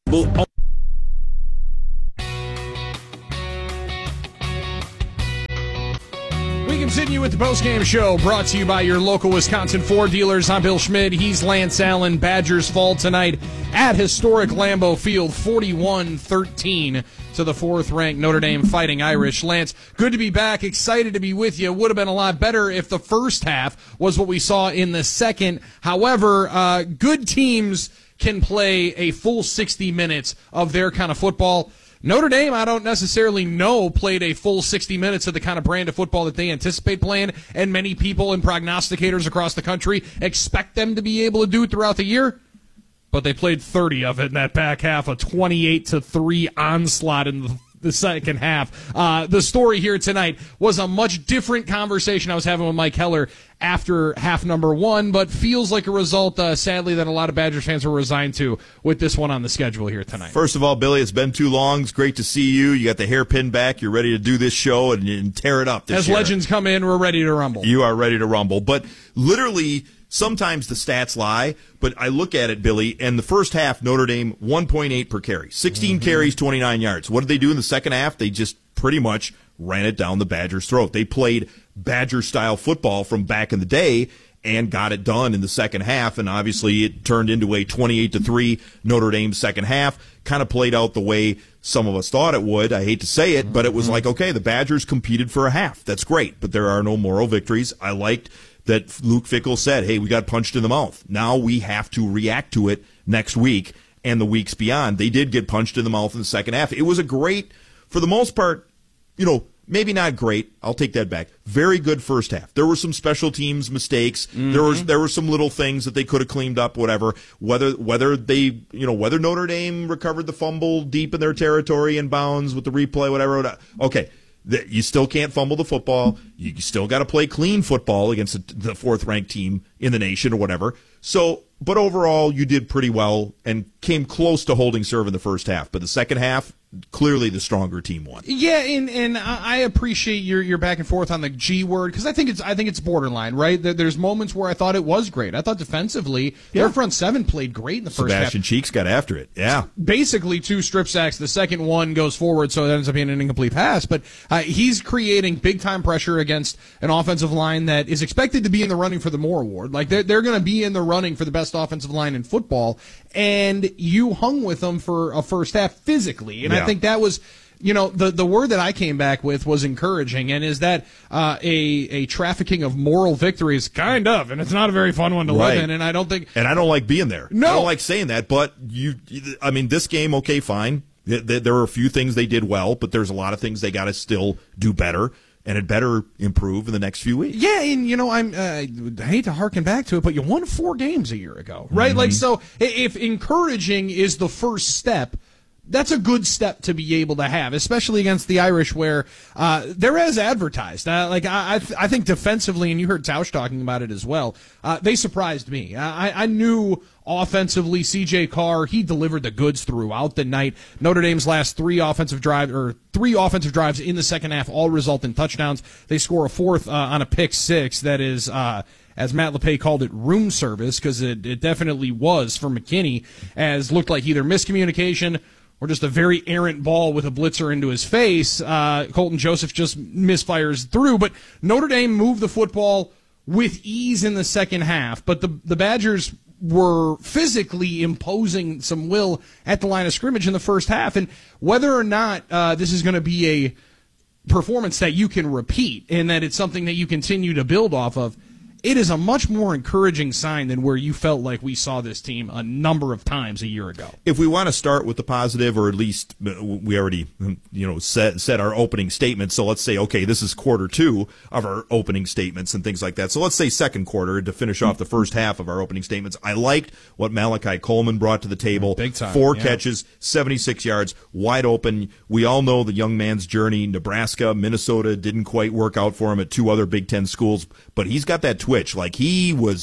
[SPEAKER 24] We continue with the postgame show brought to you by your local Wisconsin Ford dealers. I'm Bill Schmidt. He's Lance Allen. Badgers fall tonight at historic Lambeau Field, forty-one thirteen to the fourth-ranked Notre Dame Fighting Irish. Lance, good to be back. Excited to be with you. Would have been a lot better if the first half was what we saw in the second. However, uh, good teams can play a full sixty minutes of their kind of football. Notre Dame, I don't necessarily know, played a full sixty minutes of the kind of brand of football that they anticipate playing, and many people and prognosticators across the country expect them to be able to do throughout the year. But they played thirty of it in that back half, a twenty-eight to three onslaught in the, the second half. Uh, the story here tonight was a much different conversation I was having with Mike Heller after half number one, but feels like a result, uh, sadly, that a lot of Badgers fans were resigned to with this one on the schedule here tonight.
[SPEAKER 7] First of all, Billy, it's been too long. It's great to see you. You got the hairpin back. You're ready to do this show and, and tear it up this
[SPEAKER 24] As
[SPEAKER 7] year.
[SPEAKER 24] legends come in, we're ready to rumble.
[SPEAKER 7] You are ready to rumble. But literally, sometimes the stats lie, but I look at it, Billy, and the first half, Notre Dame, one point eight per carry. sixteen mm-hmm. carries, twenty-nine yards. What did they do in the second half? They just pretty much ran it down the Badgers' throat. They played Badger-style football from back in the day and got it done in the second half, and obviously it turned into a twenty-eight to three Notre Dame second half. Kind of played out the way some of us thought it would. I hate to say it, but it was like, okay, the Badgers competed for a half. That's great, but there are no moral victories. I liked that Luke Fickell said, hey, we got punched in the mouth. Now we have to react to it next week and the weeks beyond. They did get punched in the mouth in the second half. It was a great, for the most part, you know, maybe not great. I'll take that back. Very good first half. There were some special teams mistakes. Mm-hmm. There was there were some little things that they could have cleaned up. Whatever. Whether whether they you know whether Notre Dame recovered the fumble deep in their territory in bounds with the replay. Whatever. Okay. You still can't fumble the football. You still got to play clean football against the fourth-ranked team in the nation or whatever. So, but overall, you did pretty well and came close to holding serve in the first half. But the second half, clearly the stronger team won.
[SPEAKER 24] Yeah, and and I appreciate your your back and forth on the G word because I think it's I think it's borderline, right? There's moments where I thought it was great. I thought defensively, yeah. their front seven played great in the first
[SPEAKER 7] Sebastian
[SPEAKER 24] half.
[SPEAKER 7] Sebastian Cheeks got after it. Yeah,
[SPEAKER 24] basically two strip sacks. The second one goes forward, so it ends up being an incomplete pass. But uh, he's creating big time pressure against an offensive line that is expected to be in the running for the Moore Award. Like they're they're going to be in the running for the best offensive line in football, and you hung with them for a first half physically, and yeah. I think that was, you know, the the word that I came back with was encouraging, and is that uh, a a trafficking of moral victories, kind of, and it's not a very fun one to
[SPEAKER 7] right.
[SPEAKER 24] live in, and I don't think,
[SPEAKER 7] and I don't like being there.
[SPEAKER 24] No,
[SPEAKER 7] I don't like saying that, but you, I mean, this game, okay, fine. There were a few things they did well, but there's a lot of things they got to still do better. And it better improve in the next few weeks.
[SPEAKER 24] Yeah, and you know, I'm uh, I hate to harken back to it, but you won four games a year ago, right? Mm-hmm. Like, so if encouraging is the first step, that's a good step to be able to have, especially against the Irish, where uh, they're as advertised. Uh, like I, I, th- I think defensively, and you heard Tausch talking about it as well. Uh, they surprised me. I, I knew offensively, C J Carr, he delivered the goods throughout the night. Notre Dame's last three offensive drives, or three offensive drives in the second half, all result in touchdowns. They score a fourth uh, on a pick six that is. Uh, as Matt LePay called it, room service, because it, it definitely was for McKinney, as looked like either miscommunication or just a very errant ball with a blitzer into his face. Uh, Colton Joseph just misfires through, but Notre Dame moved the football with ease in the second half, but the the Badgers were physically imposing some will at the line of scrimmage in the first half, and whether or not uh, this is going to be a performance that you can repeat and that it's something that you continue to build off of, it is a much more encouraging sign than where you felt like we saw this team a number of times a year ago.
[SPEAKER 7] If we want to start with the positive, or at least we already, you know, said, said our opening statement, so let's say, okay, this is quarter two of our opening statements and things like that. So let's say second quarter to finish off the first half of our opening statements. I liked what Malachi Coleman brought to the table.
[SPEAKER 24] Big time.
[SPEAKER 7] Four
[SPEAKER 24] yeah.
[SPEAKER 7] catches, seventy-six yards, wide open. We all know the young man's journey. Nebraska, Minnesota didn't quite work out for him at two other Big Ten schools, but he's got that twitch. Like he was,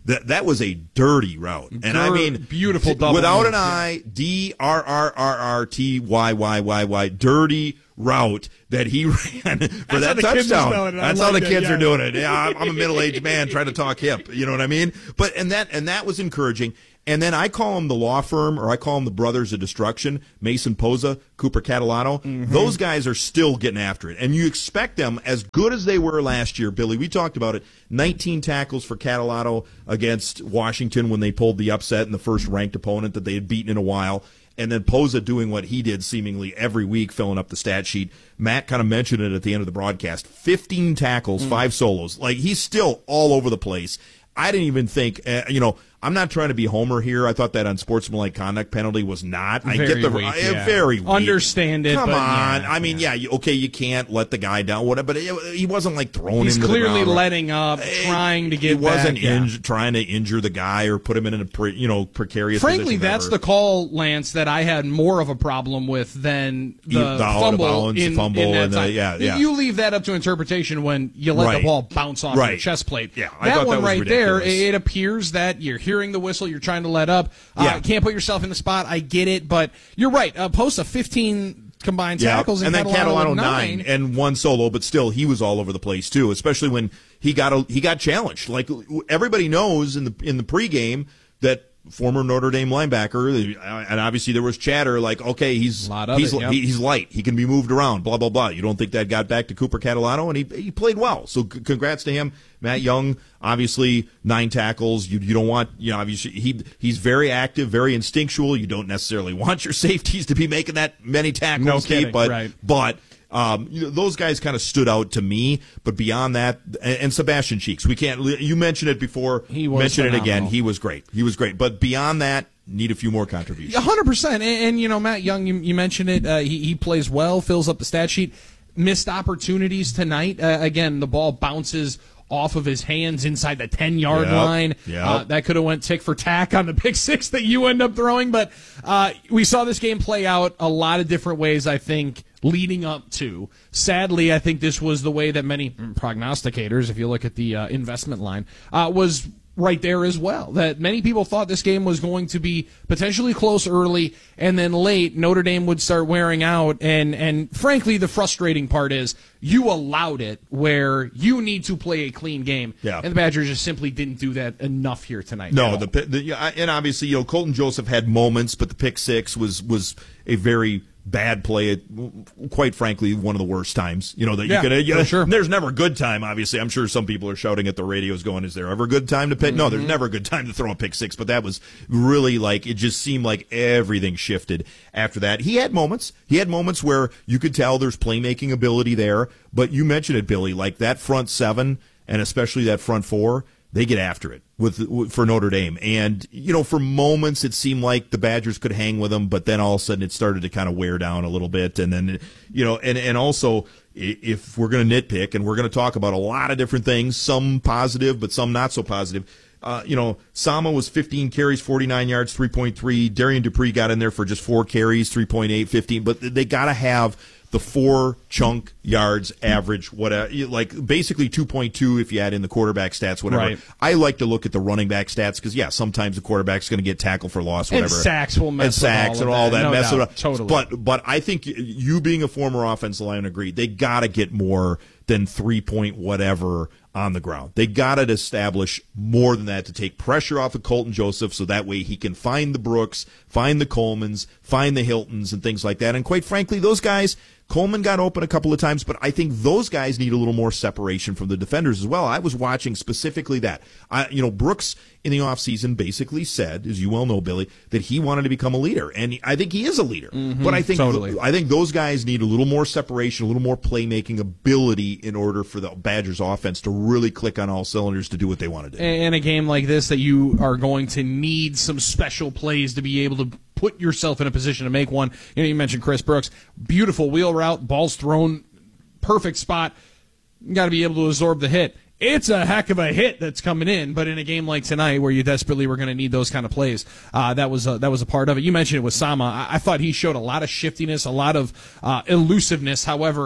[SPEAKER 7] That that was a dirty route, and I mean,
[SPEAKER 9] beautiful double
[SPEAKER 7] without
[SPEAKER 9] move.
[SPEAKER 7] an I, D R R R R T Y Y Y Y, dirty route that he ran for
[SPEAKER 9] That's
[SPEAKER 7] that
[SPEAKER 9] how the kids are
[SPEAKER 7] touchdown.
[SPEAKER 9] spelling it. I
[SPEAKER 7] That's
[SPEAKER 9] like
[SPEAKER 7] how the
[SPEAKER 9] that,
[SPEAKER 7] kids
[SPEAKER 9] yeah.
[SPEAKER 7] are doing it. Yeah, I'm, I'm a middle-aged man trying to talk hip. You know what I mean? But and that and that was encouraging. And then I call them the law firm, or I call them the Brothers of Destruction, Mason Posa, Cooper Catalano.
[SPEAKER 9] Mm-hmm.
[SPEAKER 7] Those guys are still getting after it. And you expect them, as good as they were last year, Billy, we talked about it, nineteen tackles for Catalano against Washington when they pulled the upset in the first ranked opponent that they had beaten in a while. And then Posa doing what he did seemingly every week, filling up the stat sheet. Matt kind of mentioned it at the end of the broadcast. fifteen tackles,
[SPEAKER 9] Mm.
[SPEAKER 7] five solos. Like, he's still all over the place. I didn't even think, uh, you know, I'm not trying to be Homer here. I thought that unsportsmanlike conduct penalty was not. I
[SPEAKER 9] Very
[SPEAKER 7] get the
[SPEAKER 9] weak,
[SPEAKER 7] uh,
[SPEAKER 9] yeah.
[SPEAKER 7] very weak.
[SPEAKER 9] Understand it,
[SPEAKER 7] Come
[SPEAKER 9] but
[SPEAKER 7] on.
[SPEAKER 9] yeah,
[SPEAKER 7] I mean, yeah, you, okay, you can't let the guy down, whatever. But it, he wasn't like throwing
[SPEAKER 9] He's
[SPEAKER 7] him to
[SPEAKER 9] clearly
[SPEAKER 7] the ground.
[SPEAKER 9] letting up, trying to get
[SPEAKER 7] He wasn't
[SPEAKER 9] back, yeah.
[SPEAKER 7] inj- trying to injure the guy or put him in a pre, you know precarious.
[SPEAKER 9] Frankly,
[SPEAKER 7] position
[SPEAKER 9] that's
[SPEAKER 7] ever.
[SPEAKER 9] the call, Lance, that I had more of a problem with than the,
[SPEAKER 7] You- the out of
[SPEAKER 9] fumble.
[SPEAKER 7] bounds,
[SPEAKER 9] in,
[SPEAKER 7] the fumble
[SPEAKER 9] in that
[SPEAKER 7] and the-
[SPEAKER 9] time.
[SPEAKER 7] yeah, yeah.
[SPEAKER 9] You leave that up to interpretation when you let
[SPEAKER 7] Right.
[SPEAKER 9] the ball bounce off
[SPEAKER 7] Right.
[SPEAKER 9] your chest plate.
[SPEAKER 7] Yeah, I
[SPEAKER 9] that
[SPEAKER 7] thought
[SPEAKER 9] one
[SPEAKER 7] that was
[SPEAKER 9] right there,
[SPEAKER 7] ridiculous.
[SPEAKER 9] it appears that you're hearing the whistle, you're trying to let up. Uh,
[SPEAKER 7] Yeah.
[SPEAKER 9] Can't put yourself in the spot. I get it, but you're right. Uh, post of fifteen combined
[SPEAKER 7] Yeah,
[SPEAKER 9] tackles
[SPEAKER 7] and then
[SPEAKER 9] Catalano
[SPEAKER 7] Catalano
[SPEAKER 9] with
[SPEAKER 7] nine and one solo, but still he was all over the place too. Especially when he got a, he got challenged. Like everybody knows in the in the pregame that former Notre Dame linebacker, and obviously there was chatter like, okay, he's
[SPEAKER 9] of
[SPEAKER 7] he's
[SPEAKER 9] it, yep.
[SPEAKER 7] he, he's light, he can be moved around, blah blah blah. You don't think that got back to Cooper Catalano, and he he played well. So c- congrats to him. Matt Young, obviously nine tackles. You you don't want you know obviously he he's very active, very instinctual. You don't necessarily want your safeties to be making that many tackles,
[SPEAKER 9] No
[SPEAKER 7] Steve,
[SPEAKER 9] kidding,
[SPEAKER 7] but
[SPEAKER 9] right.
[SPEAKER 7] but. Um, you know, those guys kind of stood out to me, but beyond that, and, and Sebastian Cheeks, we can't. You mentioned it before.
[SPEAKER 9] He was
[SPEAKER 7] mention it again.
[SPEAKER 9] phenomenal.
[SPEAKER 7] He was great. He was great. But beyond that, need a few more contributions.
[SPEAKER 9] A hundred percent. And, and you know, Matt Young, you, you mentioned it. Uh, he he plays well, fills up the stat sheet. Missed opportunities tonight. Uh, again, the ball bounces off of his hands inside the ten-yard
[SPEAKER 7] Yep,
[SPEAKER 9] line.
[SPEAKER 7] yep.
[SPEAKER 9] Uh, that could have went tick for tack on the pick six that you end up throwing. But uh, we saw this game play out a lot of different ways, I think, leading up to. Sadly, I think this was the way that many prognosticators, if you look at the uh, investment line, uh, was right there as well. That many people thought this game was going to be potentially close early, and then late Notre Dame would start wearing out. And, and frankly, the frustrating part is you allowed it where you need to play a clean game.
[SPEAKER 7] Yeah.
[SPEAKER 9] And the Badgers just simply didn't do that enough here tonight.
[SPEAKER 7] No, the, the yeah, and obviously you know Colton Joseph had moments, but the pick six was was a very bad play at, quite frankly, one of the worst times. You know that
[SPEAKER 9] Yeah,
[SPEAKER 7] you could. You
[SPEAKER 9] for sure.
[SPEAKER 7] There's never a good time. Obviously, I'm sure some people are shouting at the radios, going, "Is there ever a good time to pick?" No, there's
[SPEAKER 9] Mhm.
[SPEAKER 7] never a good time to throw a pick six. But that was really like it just seemed like everything shifted after that. He had moments. He had moments where you could tell there's playmaking ability there. But you mentioned it, Billy, like that front seven and especially that front four. They get after it with, with for Notre Dame, and you know, for moments it seemed like the Badgers could hang with them, but then all of a sudden it started to kind of wear down a little bit, and then you know, and and also if we're going to nitpick and we're going to talk about a lot of different things, some positive but some not so positive. Uh, you know, Sama was fifteen carries, forty-nine yards, three point three. Darian Dupree got in there for just four carries, three point eight, fifteen. But they got to have the four chunk yards average, whatever, like basically two point two if you add in the quarterback stats, whatever.
[SPEAKER 9] Right.
[SPEAKER 7] I like to look at the running back stats because, yeah, sometimes the quarterback's going to get tackled for loss,
[SPEAKER 9] And
[SPEAKER 7] whatever.
[SPEAKER 9] sacks will mess
[SPEAKER 7] and sacks
[SPEAKER 9] with
[SPEAKER 7] and
[SPEAKER 9] all
[SPEAKER 7] all
[SPEAKER 9] of
[SPEAKER 7] that
[SPEAKER 9] that, no
[SPEAKER 7] mess.
[SPEAKER 9] doubt.
[SPEAKER 7] With,
[SPEAKER 9] Totally.
[SPEAKER 7] But but I think you being a former offensive lineman, agree they got to get more than three point whatever on the ground. They got to establish more than that to take pressure off of Colton Joseph so that way he can find the Brooks, find the Colemans, find the Hiltons and things like that. And quite frankly, those guys, Coleman got open a couple of times, but I think those guys need a little more separation from the defenders as well. I was watching specifically that. I, you know, Brooks in the offseason basically said, as you well know, Billy, that he wanted to become a leader. And I think he is a leader.
[SPEAKER 9] Mhm,
[SPEAKER 7] but I think
[SPEAKER 9] totally.
[SPEAKER 7] I think those guys need a little more separation, a little more playmaking ability in order for the Badgers offense to really click on all cylinders to do what they want to do.
[SPEAKER 9] In a game like this that you are going to need some special plays to be able to put yourself in a position to make one. You know, you mentioned Chris Brooks. Beautiful wheel route, ball's thrown, perfect spot. You got to be able to absorb the hit. It's a heck of a hit that's coming in, but in a game like tonight where you desperately were going to need those kind of plays, uh, that was a, that was a part of it. You mentioned it with Sama. I, I thought he showed a lot of shiftiness, a lot of uh, elusiveness. However,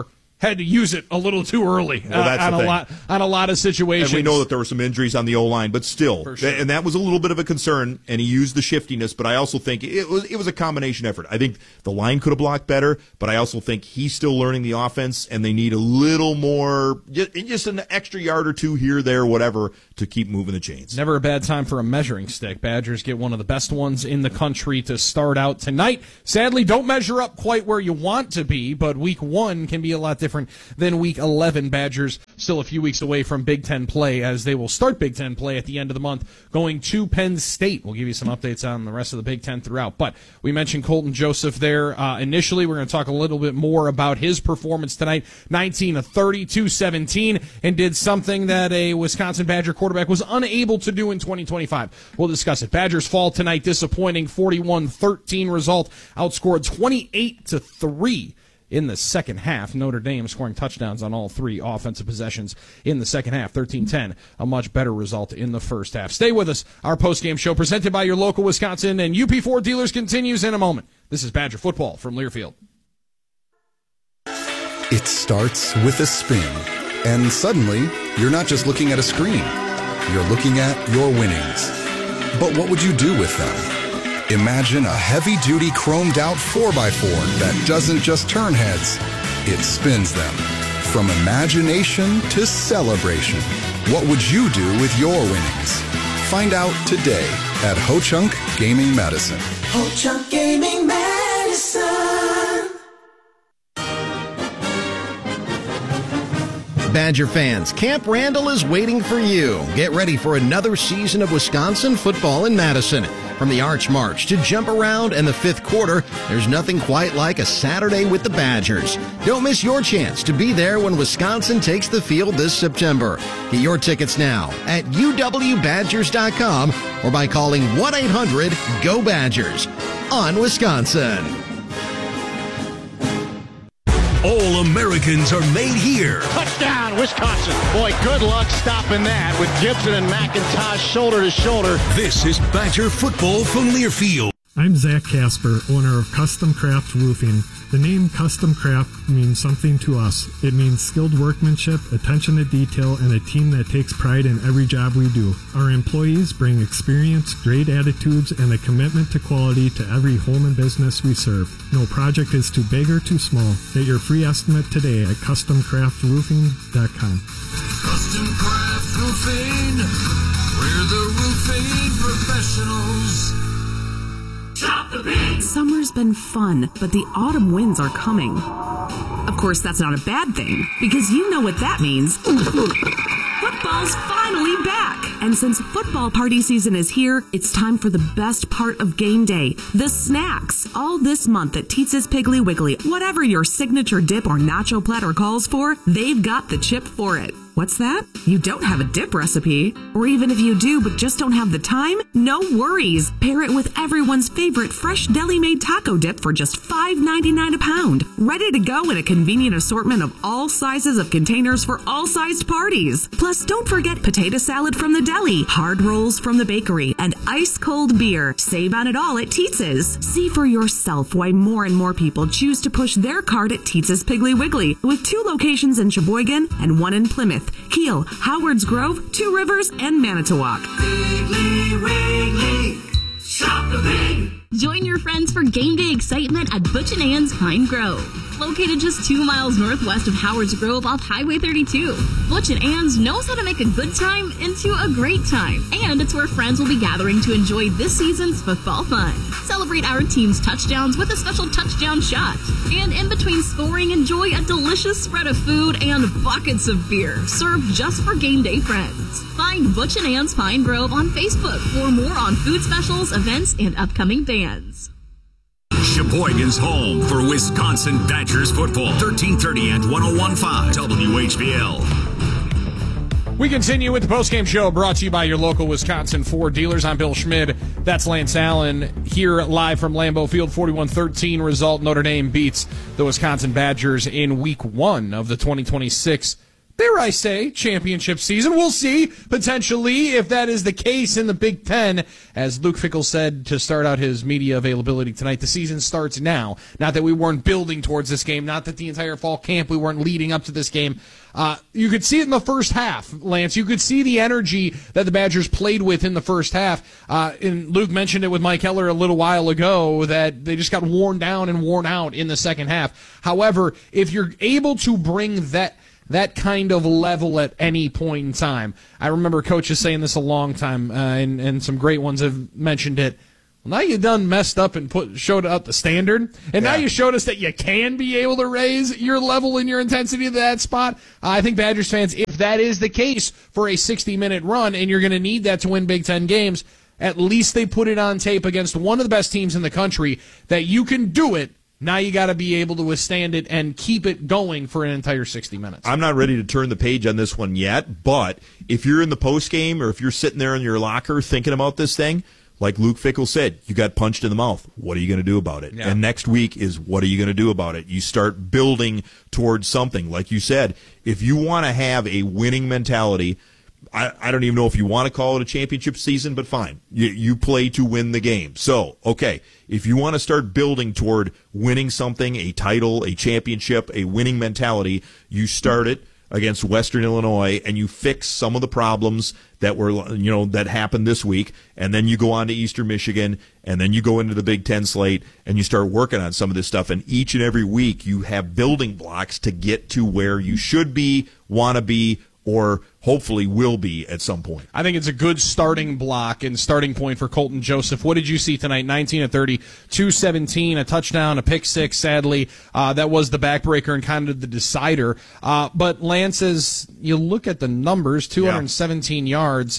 [SPEAKER 9] had to use it a little too early
[SPEAKER 7] well, that's
[SPEAKER 9] uh, on
[SPEAKER 7] the
[SPEAKER 9] a
[SPEAKER 7] thing.
[SPEAKER 9] lot on a lot of situations.
[SPEAKER 7] And we know that there were some injuries on the O-line, but still,
[SPEAKER 9] For sure.
[SPEAKER 7] and that was a little bit of a concern, and he used the shiftiness, but I also think it was it was a combination effort. I think the line could have blocked better, but I also think he's still learning the offense, and they need a little more, just an extra yard or two here, there, whatever, to keep moving the chains.
[SPEAKER 9] Never a bad time for a measuring stick. Badgers get one of the best ones in the country to start out tonight. Sadly, don't measure up quite where you want to be, but week one can be a lot different than week eleven. Badgers still a few weeks away from Big Ten play, as they will start Big Ten play at the end of the month, going to Penn State. We'll give you some updates on the rest of the Big Ten throughout. But we mentioned Colton Joseph there. Uh, initially, we're going to talk a little bit more about his performance tonight. nineteen of thirty, two seventeen, and did something that a Wisconsin Badger quarterback was unable to do in twenty twenty-five. We'll discuss it. Badgers fall tonight, disappointing forty-one thirteen result, outscored twenty-eight to three in the second half. Notre Dame scoring touchdowns on all three offensive possessions in the second half. thirteen ten, a much better result in the first half. Stay with us. Our postgame show presented by your local Wisconsin and U P Ford dealers continues in a moment. This is Badger football from Learfield.
[SPEAKER 12] It starts with a spin, and suddenly you're not just looking at a screen. You're looking at your winnings. But what would you do with them? Imagine a heavy-duty chromed-out four by four that doesn't just turn heads, it spins them. From imagination to celebration, what would you do with your winnings? Find out today at Ho-Chunk Gaming Medicine.
[SPEAKER 25] Ho-Chunk Gaming Medicine.
[SPEAKER 13] Badger fans, Camp Randall is waiting for you. Get ready for another season of Wisconsin football in Madison. From the Arch March to Jump Around and the fifth quarter, there's nothing quite like a Saturday with the Badgers. Don't miss your chance to be there when Wisconsin takes the field this September. Get your tickets now at U W Badgers dot com or by calling one eight hundred G O Badgers. On Wisconsin.
[SPEAKER 14] All Americans are made here.
[SPEAKER 23] Touchdown, Wisconsin. Boy, good luck stopping that with Gibson and McIntosh shoulder to shoulder.
[SPEAKER 14] This is Badger football from Learfield.
[SPEAKER 15] I'm Zach Casper, owner of Custom Craft Roofing. The name Custom Craft means something to us. It means skilled workmanship, attention to detail, and a team that takes pride in every job we do. Our employees bring experience, great attitudes, and a commitment to quality to every home and business we serve. No project is too big or too small. Get your free estimate today at custom craft roofing dot com.
[SPEAKER 25] Custom Craft Roofing, we're the roofing professionals. Shop the Big.
[SPEAKER 19] Summer's been fun, but the autumn winds are coming. Of course, that's not a bad thing, because you know what that means. Football's finally back! And since football party season is here, it's time for the best part of game day, the snacks. All this month at Teetz's Piggly Wiggly, whatever your signature dip or nacho platter calls for, they've got the chip for it. What's that? You don't have a dip recipe? Or even if you do but just don't have the time? No worries. Pair it with everyone's favorite fresh deli-made taco dip for just five ninety-nine a pound. Ready to go in a convenient assortment of all sizes of containers for all sized parties. Plus, don't forget potato salad from the deli, hard rolls from the bakery, and ice-cold beer. Save on it all at Teetz's. See for yourself why more and more people choose to push their cart at Teetz's Piggly Wiggly, with two locations in Sheboygan and one in Plymouth, Kiel, Howards Grove, Two Rivers, and Manitowoc.
[SPEAKER 25] Piggly Wiggly, shop the Big.
[SPEAKER 26] Join your friends for game day excitement at Butch and Ann's Pine Grove. Located just two miles northwest of Howards Grove off Highway thirty-two, Butch and Ann's knows how to make a good time into a great time. And it's where friends will be gathering to enjoy this season's football fun. Celebrate our team's touchdowns with a special touchdown shot. And in between scoring, enjoy a delicious spread of food and buckets of beer, served just for game day friends. Find Butch and Ann's Pine Grove on Facebook for more on food specials, events, and upcoming bands.
[SPEAKER 5] Sheboygan's home for Wisconsin Badgers football. thirteen thirty and one oh one point five W H B L.
[SPEAKER 9] We continue with the postgame show brought to you by your local Wisconsin Ford dealers. I'm Bill Schmid. That's Lance Allen here live from Lambeau Field. forty-one thirteen result. Notre Dame beats the Wisconsin Badgers in week one of the twenty twenty-six dare I say, championship season. We'll see, potentially, if that is the case in the Big Ten. As Luke Fickell said to start out his media availability tonight, the season starts now. Not that we weren't building towards this game, not that the entire fall camp we weren't leading up to this game. Uh, you could see it in the first half, Lance. You could see the energy that the Badgers played with in the first half. Uh, and Luke mentioned it with Mike Heller a little while ago that they just got worn down and worn out in the second half. However, if you're able to bring that that kind of level at any point in time, I remember coaches saying this a long time, uh, and, and some great ones have mentioned it. Well, now you done messed up and put showed out the standard, and yeah. now you showed us that you can be able to raise your level and your intensity to that spot. I think Badgers fans, if that is the case for a sixty-minute run, and you're going to need that to win Big Ten games, at least they put it on tape against one of the best teams in the country that you can do it. Now you got to be able to withstand it and keep it going for an entire sixty minutes.
[SPEAKER 7] I'm not ready to turn the page on this one yet, but if you're in the post game or if you're sitting there in your locker thinking about this thing, like Luke Fickell said, you got punched in the mouth. What are you going to do about it? Yeah. And next week is what are you going to do about it? You start building towards something. Like you said, if you want to have a winning mentality, I, I don't even know if you want to call it a championship season, but fine. You, you play to win the game. So, okay, if you want to start building toward winning something, a title, a championship, a winning mentality, you start it against Western Illinois, and you fix some of the problems that were, you know, that happened this week, and then you go on to Eastern Michigan, and then you go into the Big Ten slate, and you start working on some of this stuff, and each and every week you have building blocks to get to where you should be, want to be, or hopefully will be at some point.
[SPEAKER 9] I think it's a good starting block and starting point for Colton Joseph. What did you see tonight? nineteen of thirty, two seventeen, a touchdown, a pick six, sadly. Uh, that was the backbreaker and kind of the decider. Uh, but Lance, as you look at the numbers, two hundred seventeen yeah. yards.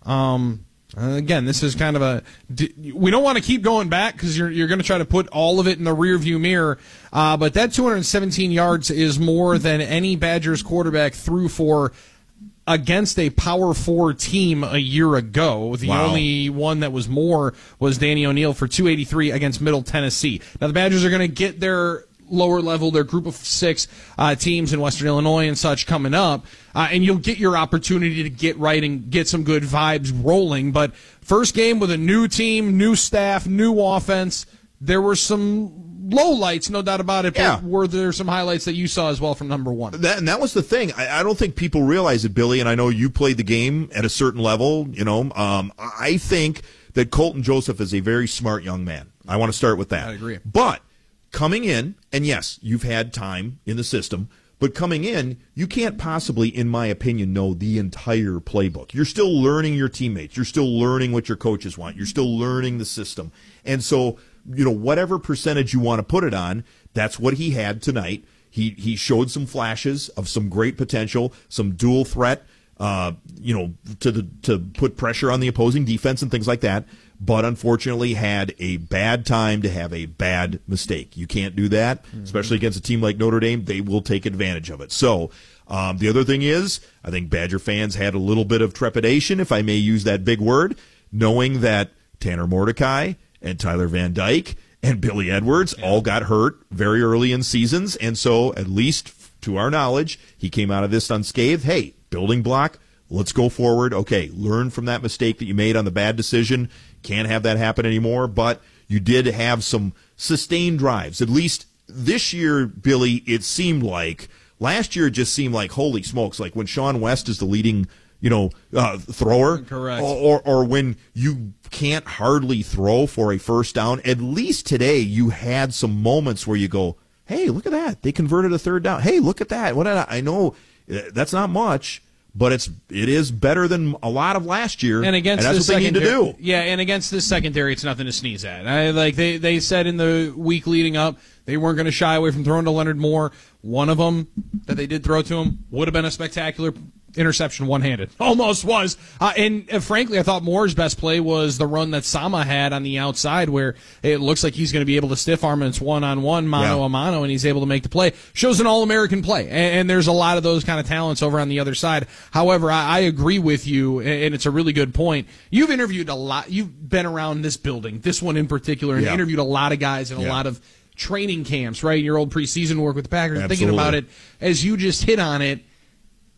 [SPEAKER 9] Um, again, this is kind of a – we don't want to keep going back because you're, you're going to try to put all of it in the rearview mirror. Uh, but that two hundred seventeen yards is more than any Badgers quarterback threw for – against a Power Four team a year ago. The wow. only one that was more was Danny O'Neal for two eighty-three against Middle Tennessee. Now the Badgers are going to get their lower level, their group of six uh, teams in Western Illinois and such coming up, uh, and you'll get your opportunity to get right and get some good vibes rolling. But first game with a new team, new staff, new offense, there were some lowlights, no doubt about it, but yeah. were there some highlights that you saw as well from number one?
[SPEAKER 7] That, and that was the thing. I, I don't think people realize it, Billy, and I know you played the game at a certain level. You know, um, I think that Colton Joseph is a very smart young man. I want to start with that.
[SPEAKER 9] I agree.
[SPEAKER 7] But coming in, and yes, you've had time in the system, but coming in, you can't possibly, in my opinion, know the entire playbook. You're still learning your teammates. You're still learning what your coaches want. You're still learning the system. And so, you know, whatever percentage you want to put it on, that's what he had tonight. He he showed some flashes of some great potential, some dual threat, uh, you know, to the to put pressure on the opposing defense and things like that. But unfortunately, had a bad time to have a bad mistake. You can't do that, mm-hmm. especially against a team like Notre Dame. They will take advantage of it. So um, the other thing is, I think Badger fans had a little bit of trepidation, if I may use that big word, knowing that Tanner Mordecai and Tyler Van Dyke and Billy Edwards yeah. all got hurt very early in seasons. And so, at least to our knowledge, he came out of this unscathed. Hey, building block, let's go forward. Okay, learn from that mistake that you made on the bad decision. Can't have that happen anymore. But you did have some sustained drives. At least this year, Billy, it seemed like. Last year, it just seemed like, holy smokes, like when Sean West is the leading you know, uh, thrower.
[SPEAKER 9] Correct.
[SPEAKER 7] Or, or or when you can't hardly throw for a first down. At least today you had some moments where you go, hey, look at that. They converted a third down. Hey, look at that. What I, I know that's not much, but it's it is better than a lot of last year.
[SPEAKER 9] And against
[SPEAKER 7] and that's
[SPEAKER 9] the
[SPEAKER 7] what they need to do.
[SPEAKER 9] Yeah, and against this secondary, it's nothing to sneeze at. I, like they, they said in the week leading up, they weren't going to shy away from throwing to Leonard Moore. One of them that they did throw to him would have been a spectacular interception one-handed. Almost was. Uh, and uh, frankly, I thought Moore's best play was the run that Sama had on the outside where it looks like he's going to be able to stiff arm and it's one-on-one, mano-a-mano, and he's able to make the play. Shows an All-American play. And, and there's a lot of those kind of talents over on the other side. However, I, I agree with you, and it's a really good point. You've interviewed a lot. You've been around this building, this one in particular, and
[SPEAKER 7] yeah.
[SPEAKER 9] interviewed a lot of guys in a
[SPEAKER 7] yeah.
[SPEAKER 9] lot of training camps, right? Your old preseason work with the Packers.
[SPEAKER 7] Absolutely.
[SPEAKER 9] Thinking about it, as you just hit on it,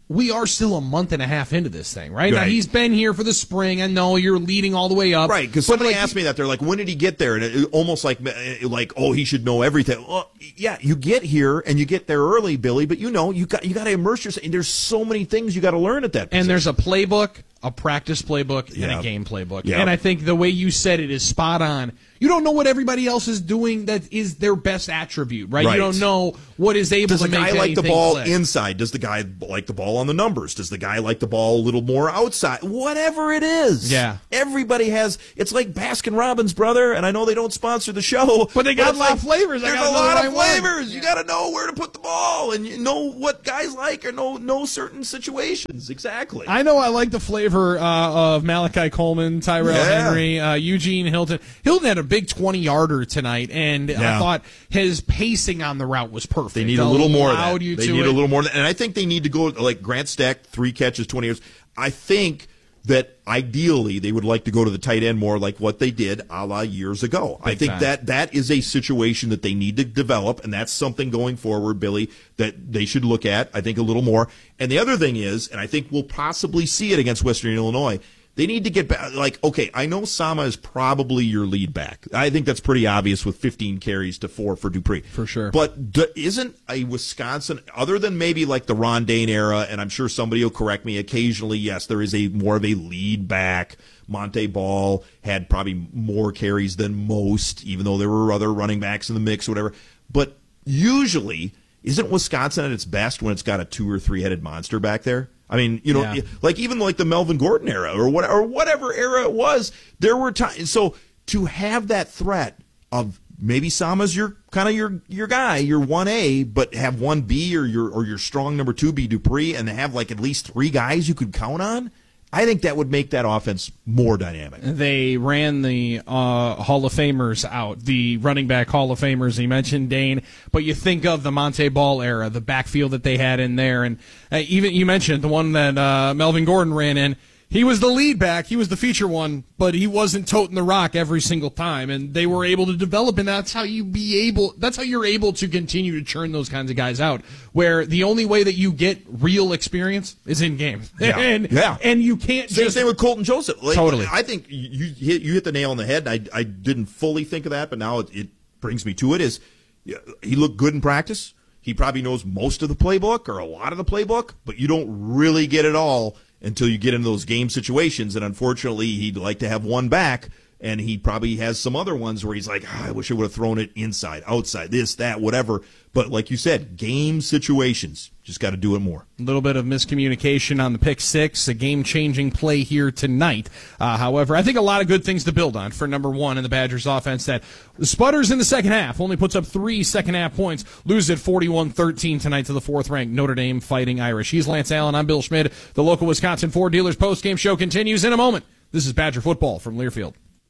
[SPEAKER 9] we are still a month and a half into this thing, right?
[SPEAKER 7] Right.
[SPEAKER 9] Now, he's been here for the spring. I know you're leading all the way up.
[SPEAKER 7] Right, because somebody like, asked me that. They're like, when did he get there? And it, almost like, like, oh, he should know everything. Well, yeah, you get here, and you get there early, Billy, but you know, you got you got to immerse yourself. And there's so many things you got to learn at that position.
[SPEAKER 9] And there's a playbook, a practice playbook,
[SPEAKER 7] yeah.
[SPEAKER 9] and a game playbook.
[SPEAKER 7] Yeah.
[SPEAKER 9] And I think the way you said it is spot on. You don't know what everybody else is doing that is their best attribute, right?
[SPEAKER 7] right.
[SPEAKER 9] You don't know what is able
[SPEAKER 7] Does
[SPEAKER 9] to
[SPEAKER 7] the
[SPEAKER 9] make
[SPEAKER 7] guy like the ball
[SPEAKER 9] click.
[SPEAKER 7] inside? Does the guy like the ball on the numbers? Does the guy like the ball a little more outside? Whatever it is.
[SPEAKER 9] Yeah.
[SPEAKER 7] Everybody has, it's like Baskin Robbins, brother, and I know they don't sponsor the show.
[SPEAKER 9] But they got
[SPEAKER 7] but
[SPEAKER 9] a lot
[SPEAKER 7] like,
[SPEAKER 9] of flavors.
[SPEAKER 7] There's a lot of flavors. You got to know where to put the ball and you know what guys like or know, know certain situations. Exactly.
[SPEAKER 9] I know I like the flavor uh, of Malachi Coleman, Tyrell
[SPEAKER 7] Yeah.
[SPEAKER 9] Henry, uh, Eugene Hilton. Hilton had a big twenty-yarder tonight, and
[SPEAKER 7] Yeah.
[SPEAKER 9] I thought his pacing on the route was perfect.
[SPEAKER 7] They need a little more of
[SPEAKER 9] Allowed
[SPEAKER 7] that.
[SPEAKER 9] You
[SPEAKER 7] They
[SPEAKER 9] to
[SPEAKER 7] need
[SPEAKER 9] it.
[SPEAKER 7] a little more of that. And I think they need to go like Grant Stack, three catches, twenty yards. I think that ideally they would like to go to the tight end more like what they did a la years ago.
[SPEAKER 9] Big
[SPEAKER 7] I think
[SPEAKER 9] time.
[SPEAKER 7] that that is a situation that they need to develop, and that's something going forward, Billy, that they should look at, I think, a little more. And the other thing is, and I think we'll possibly see it against Western Illinois, they need to get back. Like, okay, I know Sama is probably your lead back. I think that's pretty obvious with fifteen carries to four for Dupree.
[SPEAKER 9] For sure.
[SPEAKER 7] But d- isn't a Wisconsin, other than maybe like the Ron Dane era, and I'm sure somebody will correct me occasionally, yes, there is a more of a lead back. Monte Ball had probably more carries than most, even though there were other running backs in the mix or whatever. But usually, isn't Wisconsin at its best when it's got a two or three headed monster back there? I mean, you know,
[SPEAKER 9] Yeah.
[SPEAKER 7] like even like the Melvin Gordon era or what, or whatever era it was, there were times. So to have that threat of maybe Sama's your kind of your your guy, your one A, but have one B or your or your strong number two be Dupree, and have like at least three guys you could count on. I think that would make that offense more dynamic.
[SPEAKER 9] They ran the uh, Hall of Famers out, the running back Hall of Famers. You mentioned Dane, but you think of the Monte Ball era, the backfield that they had in there, and uh, even you mentioned the one that uh, Melvin Gordon ran in. He was the lead back, he was the feature one, but he wasn't toting the rock every single time, and they were able to develop, and that's how you be able. That's how you're able to continue to churn those kinds of guys out. Where the only way that you get real experience is in game,
[SPEAKER 7] Yeah.
[SPEAKER 9] and
[SPEAKER 7] yeah.
[SPEAKER 9] and you can't.
[SPEAKER 7] Same
[SPEAKER 9] just,
[SPEAKER 7] thing with Colton Joseph. Like,
[SPEAKER 9] Totally.
[SPEAKER 7] I think you hit, you hit the nail on the head. And I I didn't fully think of that, but now it, it brings me to it. Is he looked good in practice? He probably knows most of the playbook or a lot of the playbook, but you don't really get it all until you get into those game situations. And unfortunately, he'd like to have one back, and he probably has some other ones where he's like, oh, I wish I would have thrown it inside, outside, this, that, whatever. But like you said, game situations, just got to do it more.
[SPEAKER 9] A little bit of miscommunication on the pick six, a game-changing play here tonight. Uh, however, I think a lot of good things to build on for number one in the Badgers offense that sputters in the second half, only puts up three second-half points, loses at forty-one thirteen tonight to the fourth-ranked Notre Dame Fighting Irish. He's Lance Allen. I'm Bill Schmid. The local Wisconsin Ford Dealers post-game show continues in a moment. This is Badger Football from Learfield.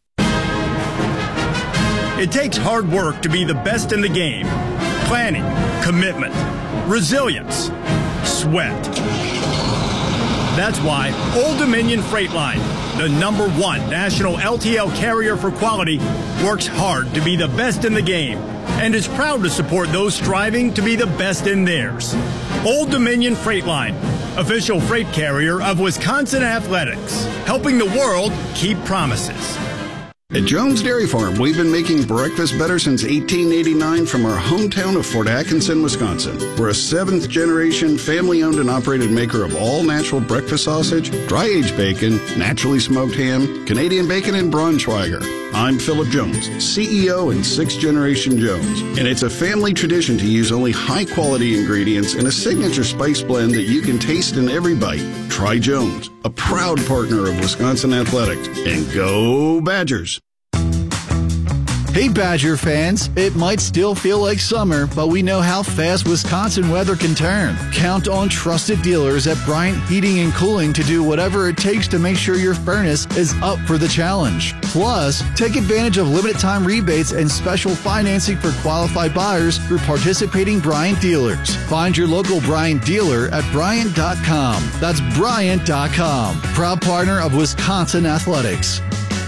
[SPEAKER 1] It takes hard work to be the best in the game. Planning, commitment, resilience, sweat. That's why Old Dominion Freight Line, the number one national L T L carrier for quality, works hard to be the best in the game and is proud to support those striving to be the best in theirs. Old Dominion Freight Line, official freight carrier of Wisconsin Athletics, helping the world keep promises.
[SPEAKER 2] At Jones Dairy Farm, we've been making breakfast better since eighteen eighty-nine from our hometown of Fort Atkinson, Wisconsin. We're a seventh-generation, family-owned and operated maker of all-natural breakfast sausage, dry-aged bacon, naturally smoked ham, Canadian bacon, and Braunschweiger. I'm Philip Jones, C E O and sixth-generation Jones, and it's a family tradition to use only high-quality ingredients and a signature spice blend that you can taste in every bite. Try Jones, a proud partner of Wisconsin Athletics, and go Badgers!
[SPEAKER 16] Hey Badger fans, it might still feel like summer, but we know how fast Wisconsin weather can turn. Count on trusted dealers at Bryant Heating and Cooling to do whatever it takes to make sure your furnace is up for the challenge. Plus, take advantage of limited time rebates and special financing for qualified buyers through participating Bryant dealers. Find your local Bryant dealer at Bryant dot com. That's Bryant dot com. Proud partner of Wisconsin Athletics.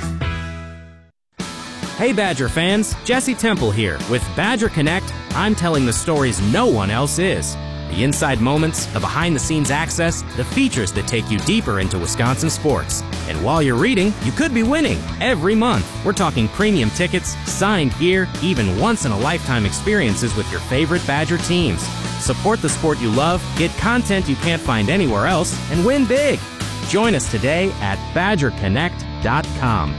[SPEAKER 17] Hey Badger fans, Jesse Temple here. With Badger Connect, I'm telling the stories no one else is.
[SPEAKER 3] The inside moments, the behind-the-scenes access, the features that take you deeper into Wisconsin sports. And while you're reading, you could be winning every month. We're talking premium tickets, signed gear, even once-in-a-lifetime experiences with your favorite Badger teams. Support the sport you love, get content you can't find anywhere else, and win big. Join us today at badger connect dot com.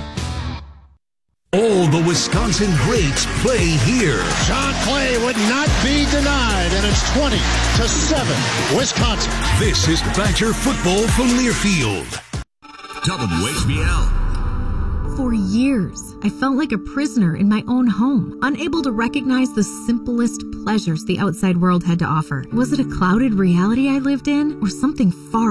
[SPEAKER 14] All the Wisconsin greats play here.
[SPEAKER 23] John Clay would not be denied, and it's twenty to seven, Wisconsin.
[SPEAKER 14] This is Badger football from Learfield.
[SPEAKER 5] W H B L.
[SPEAKER 8] For years, I felt like a prisoner in my own home, unable to recognize the simplest pleasures the outside world had to offer. Was it a clouded reality I lived in, or something far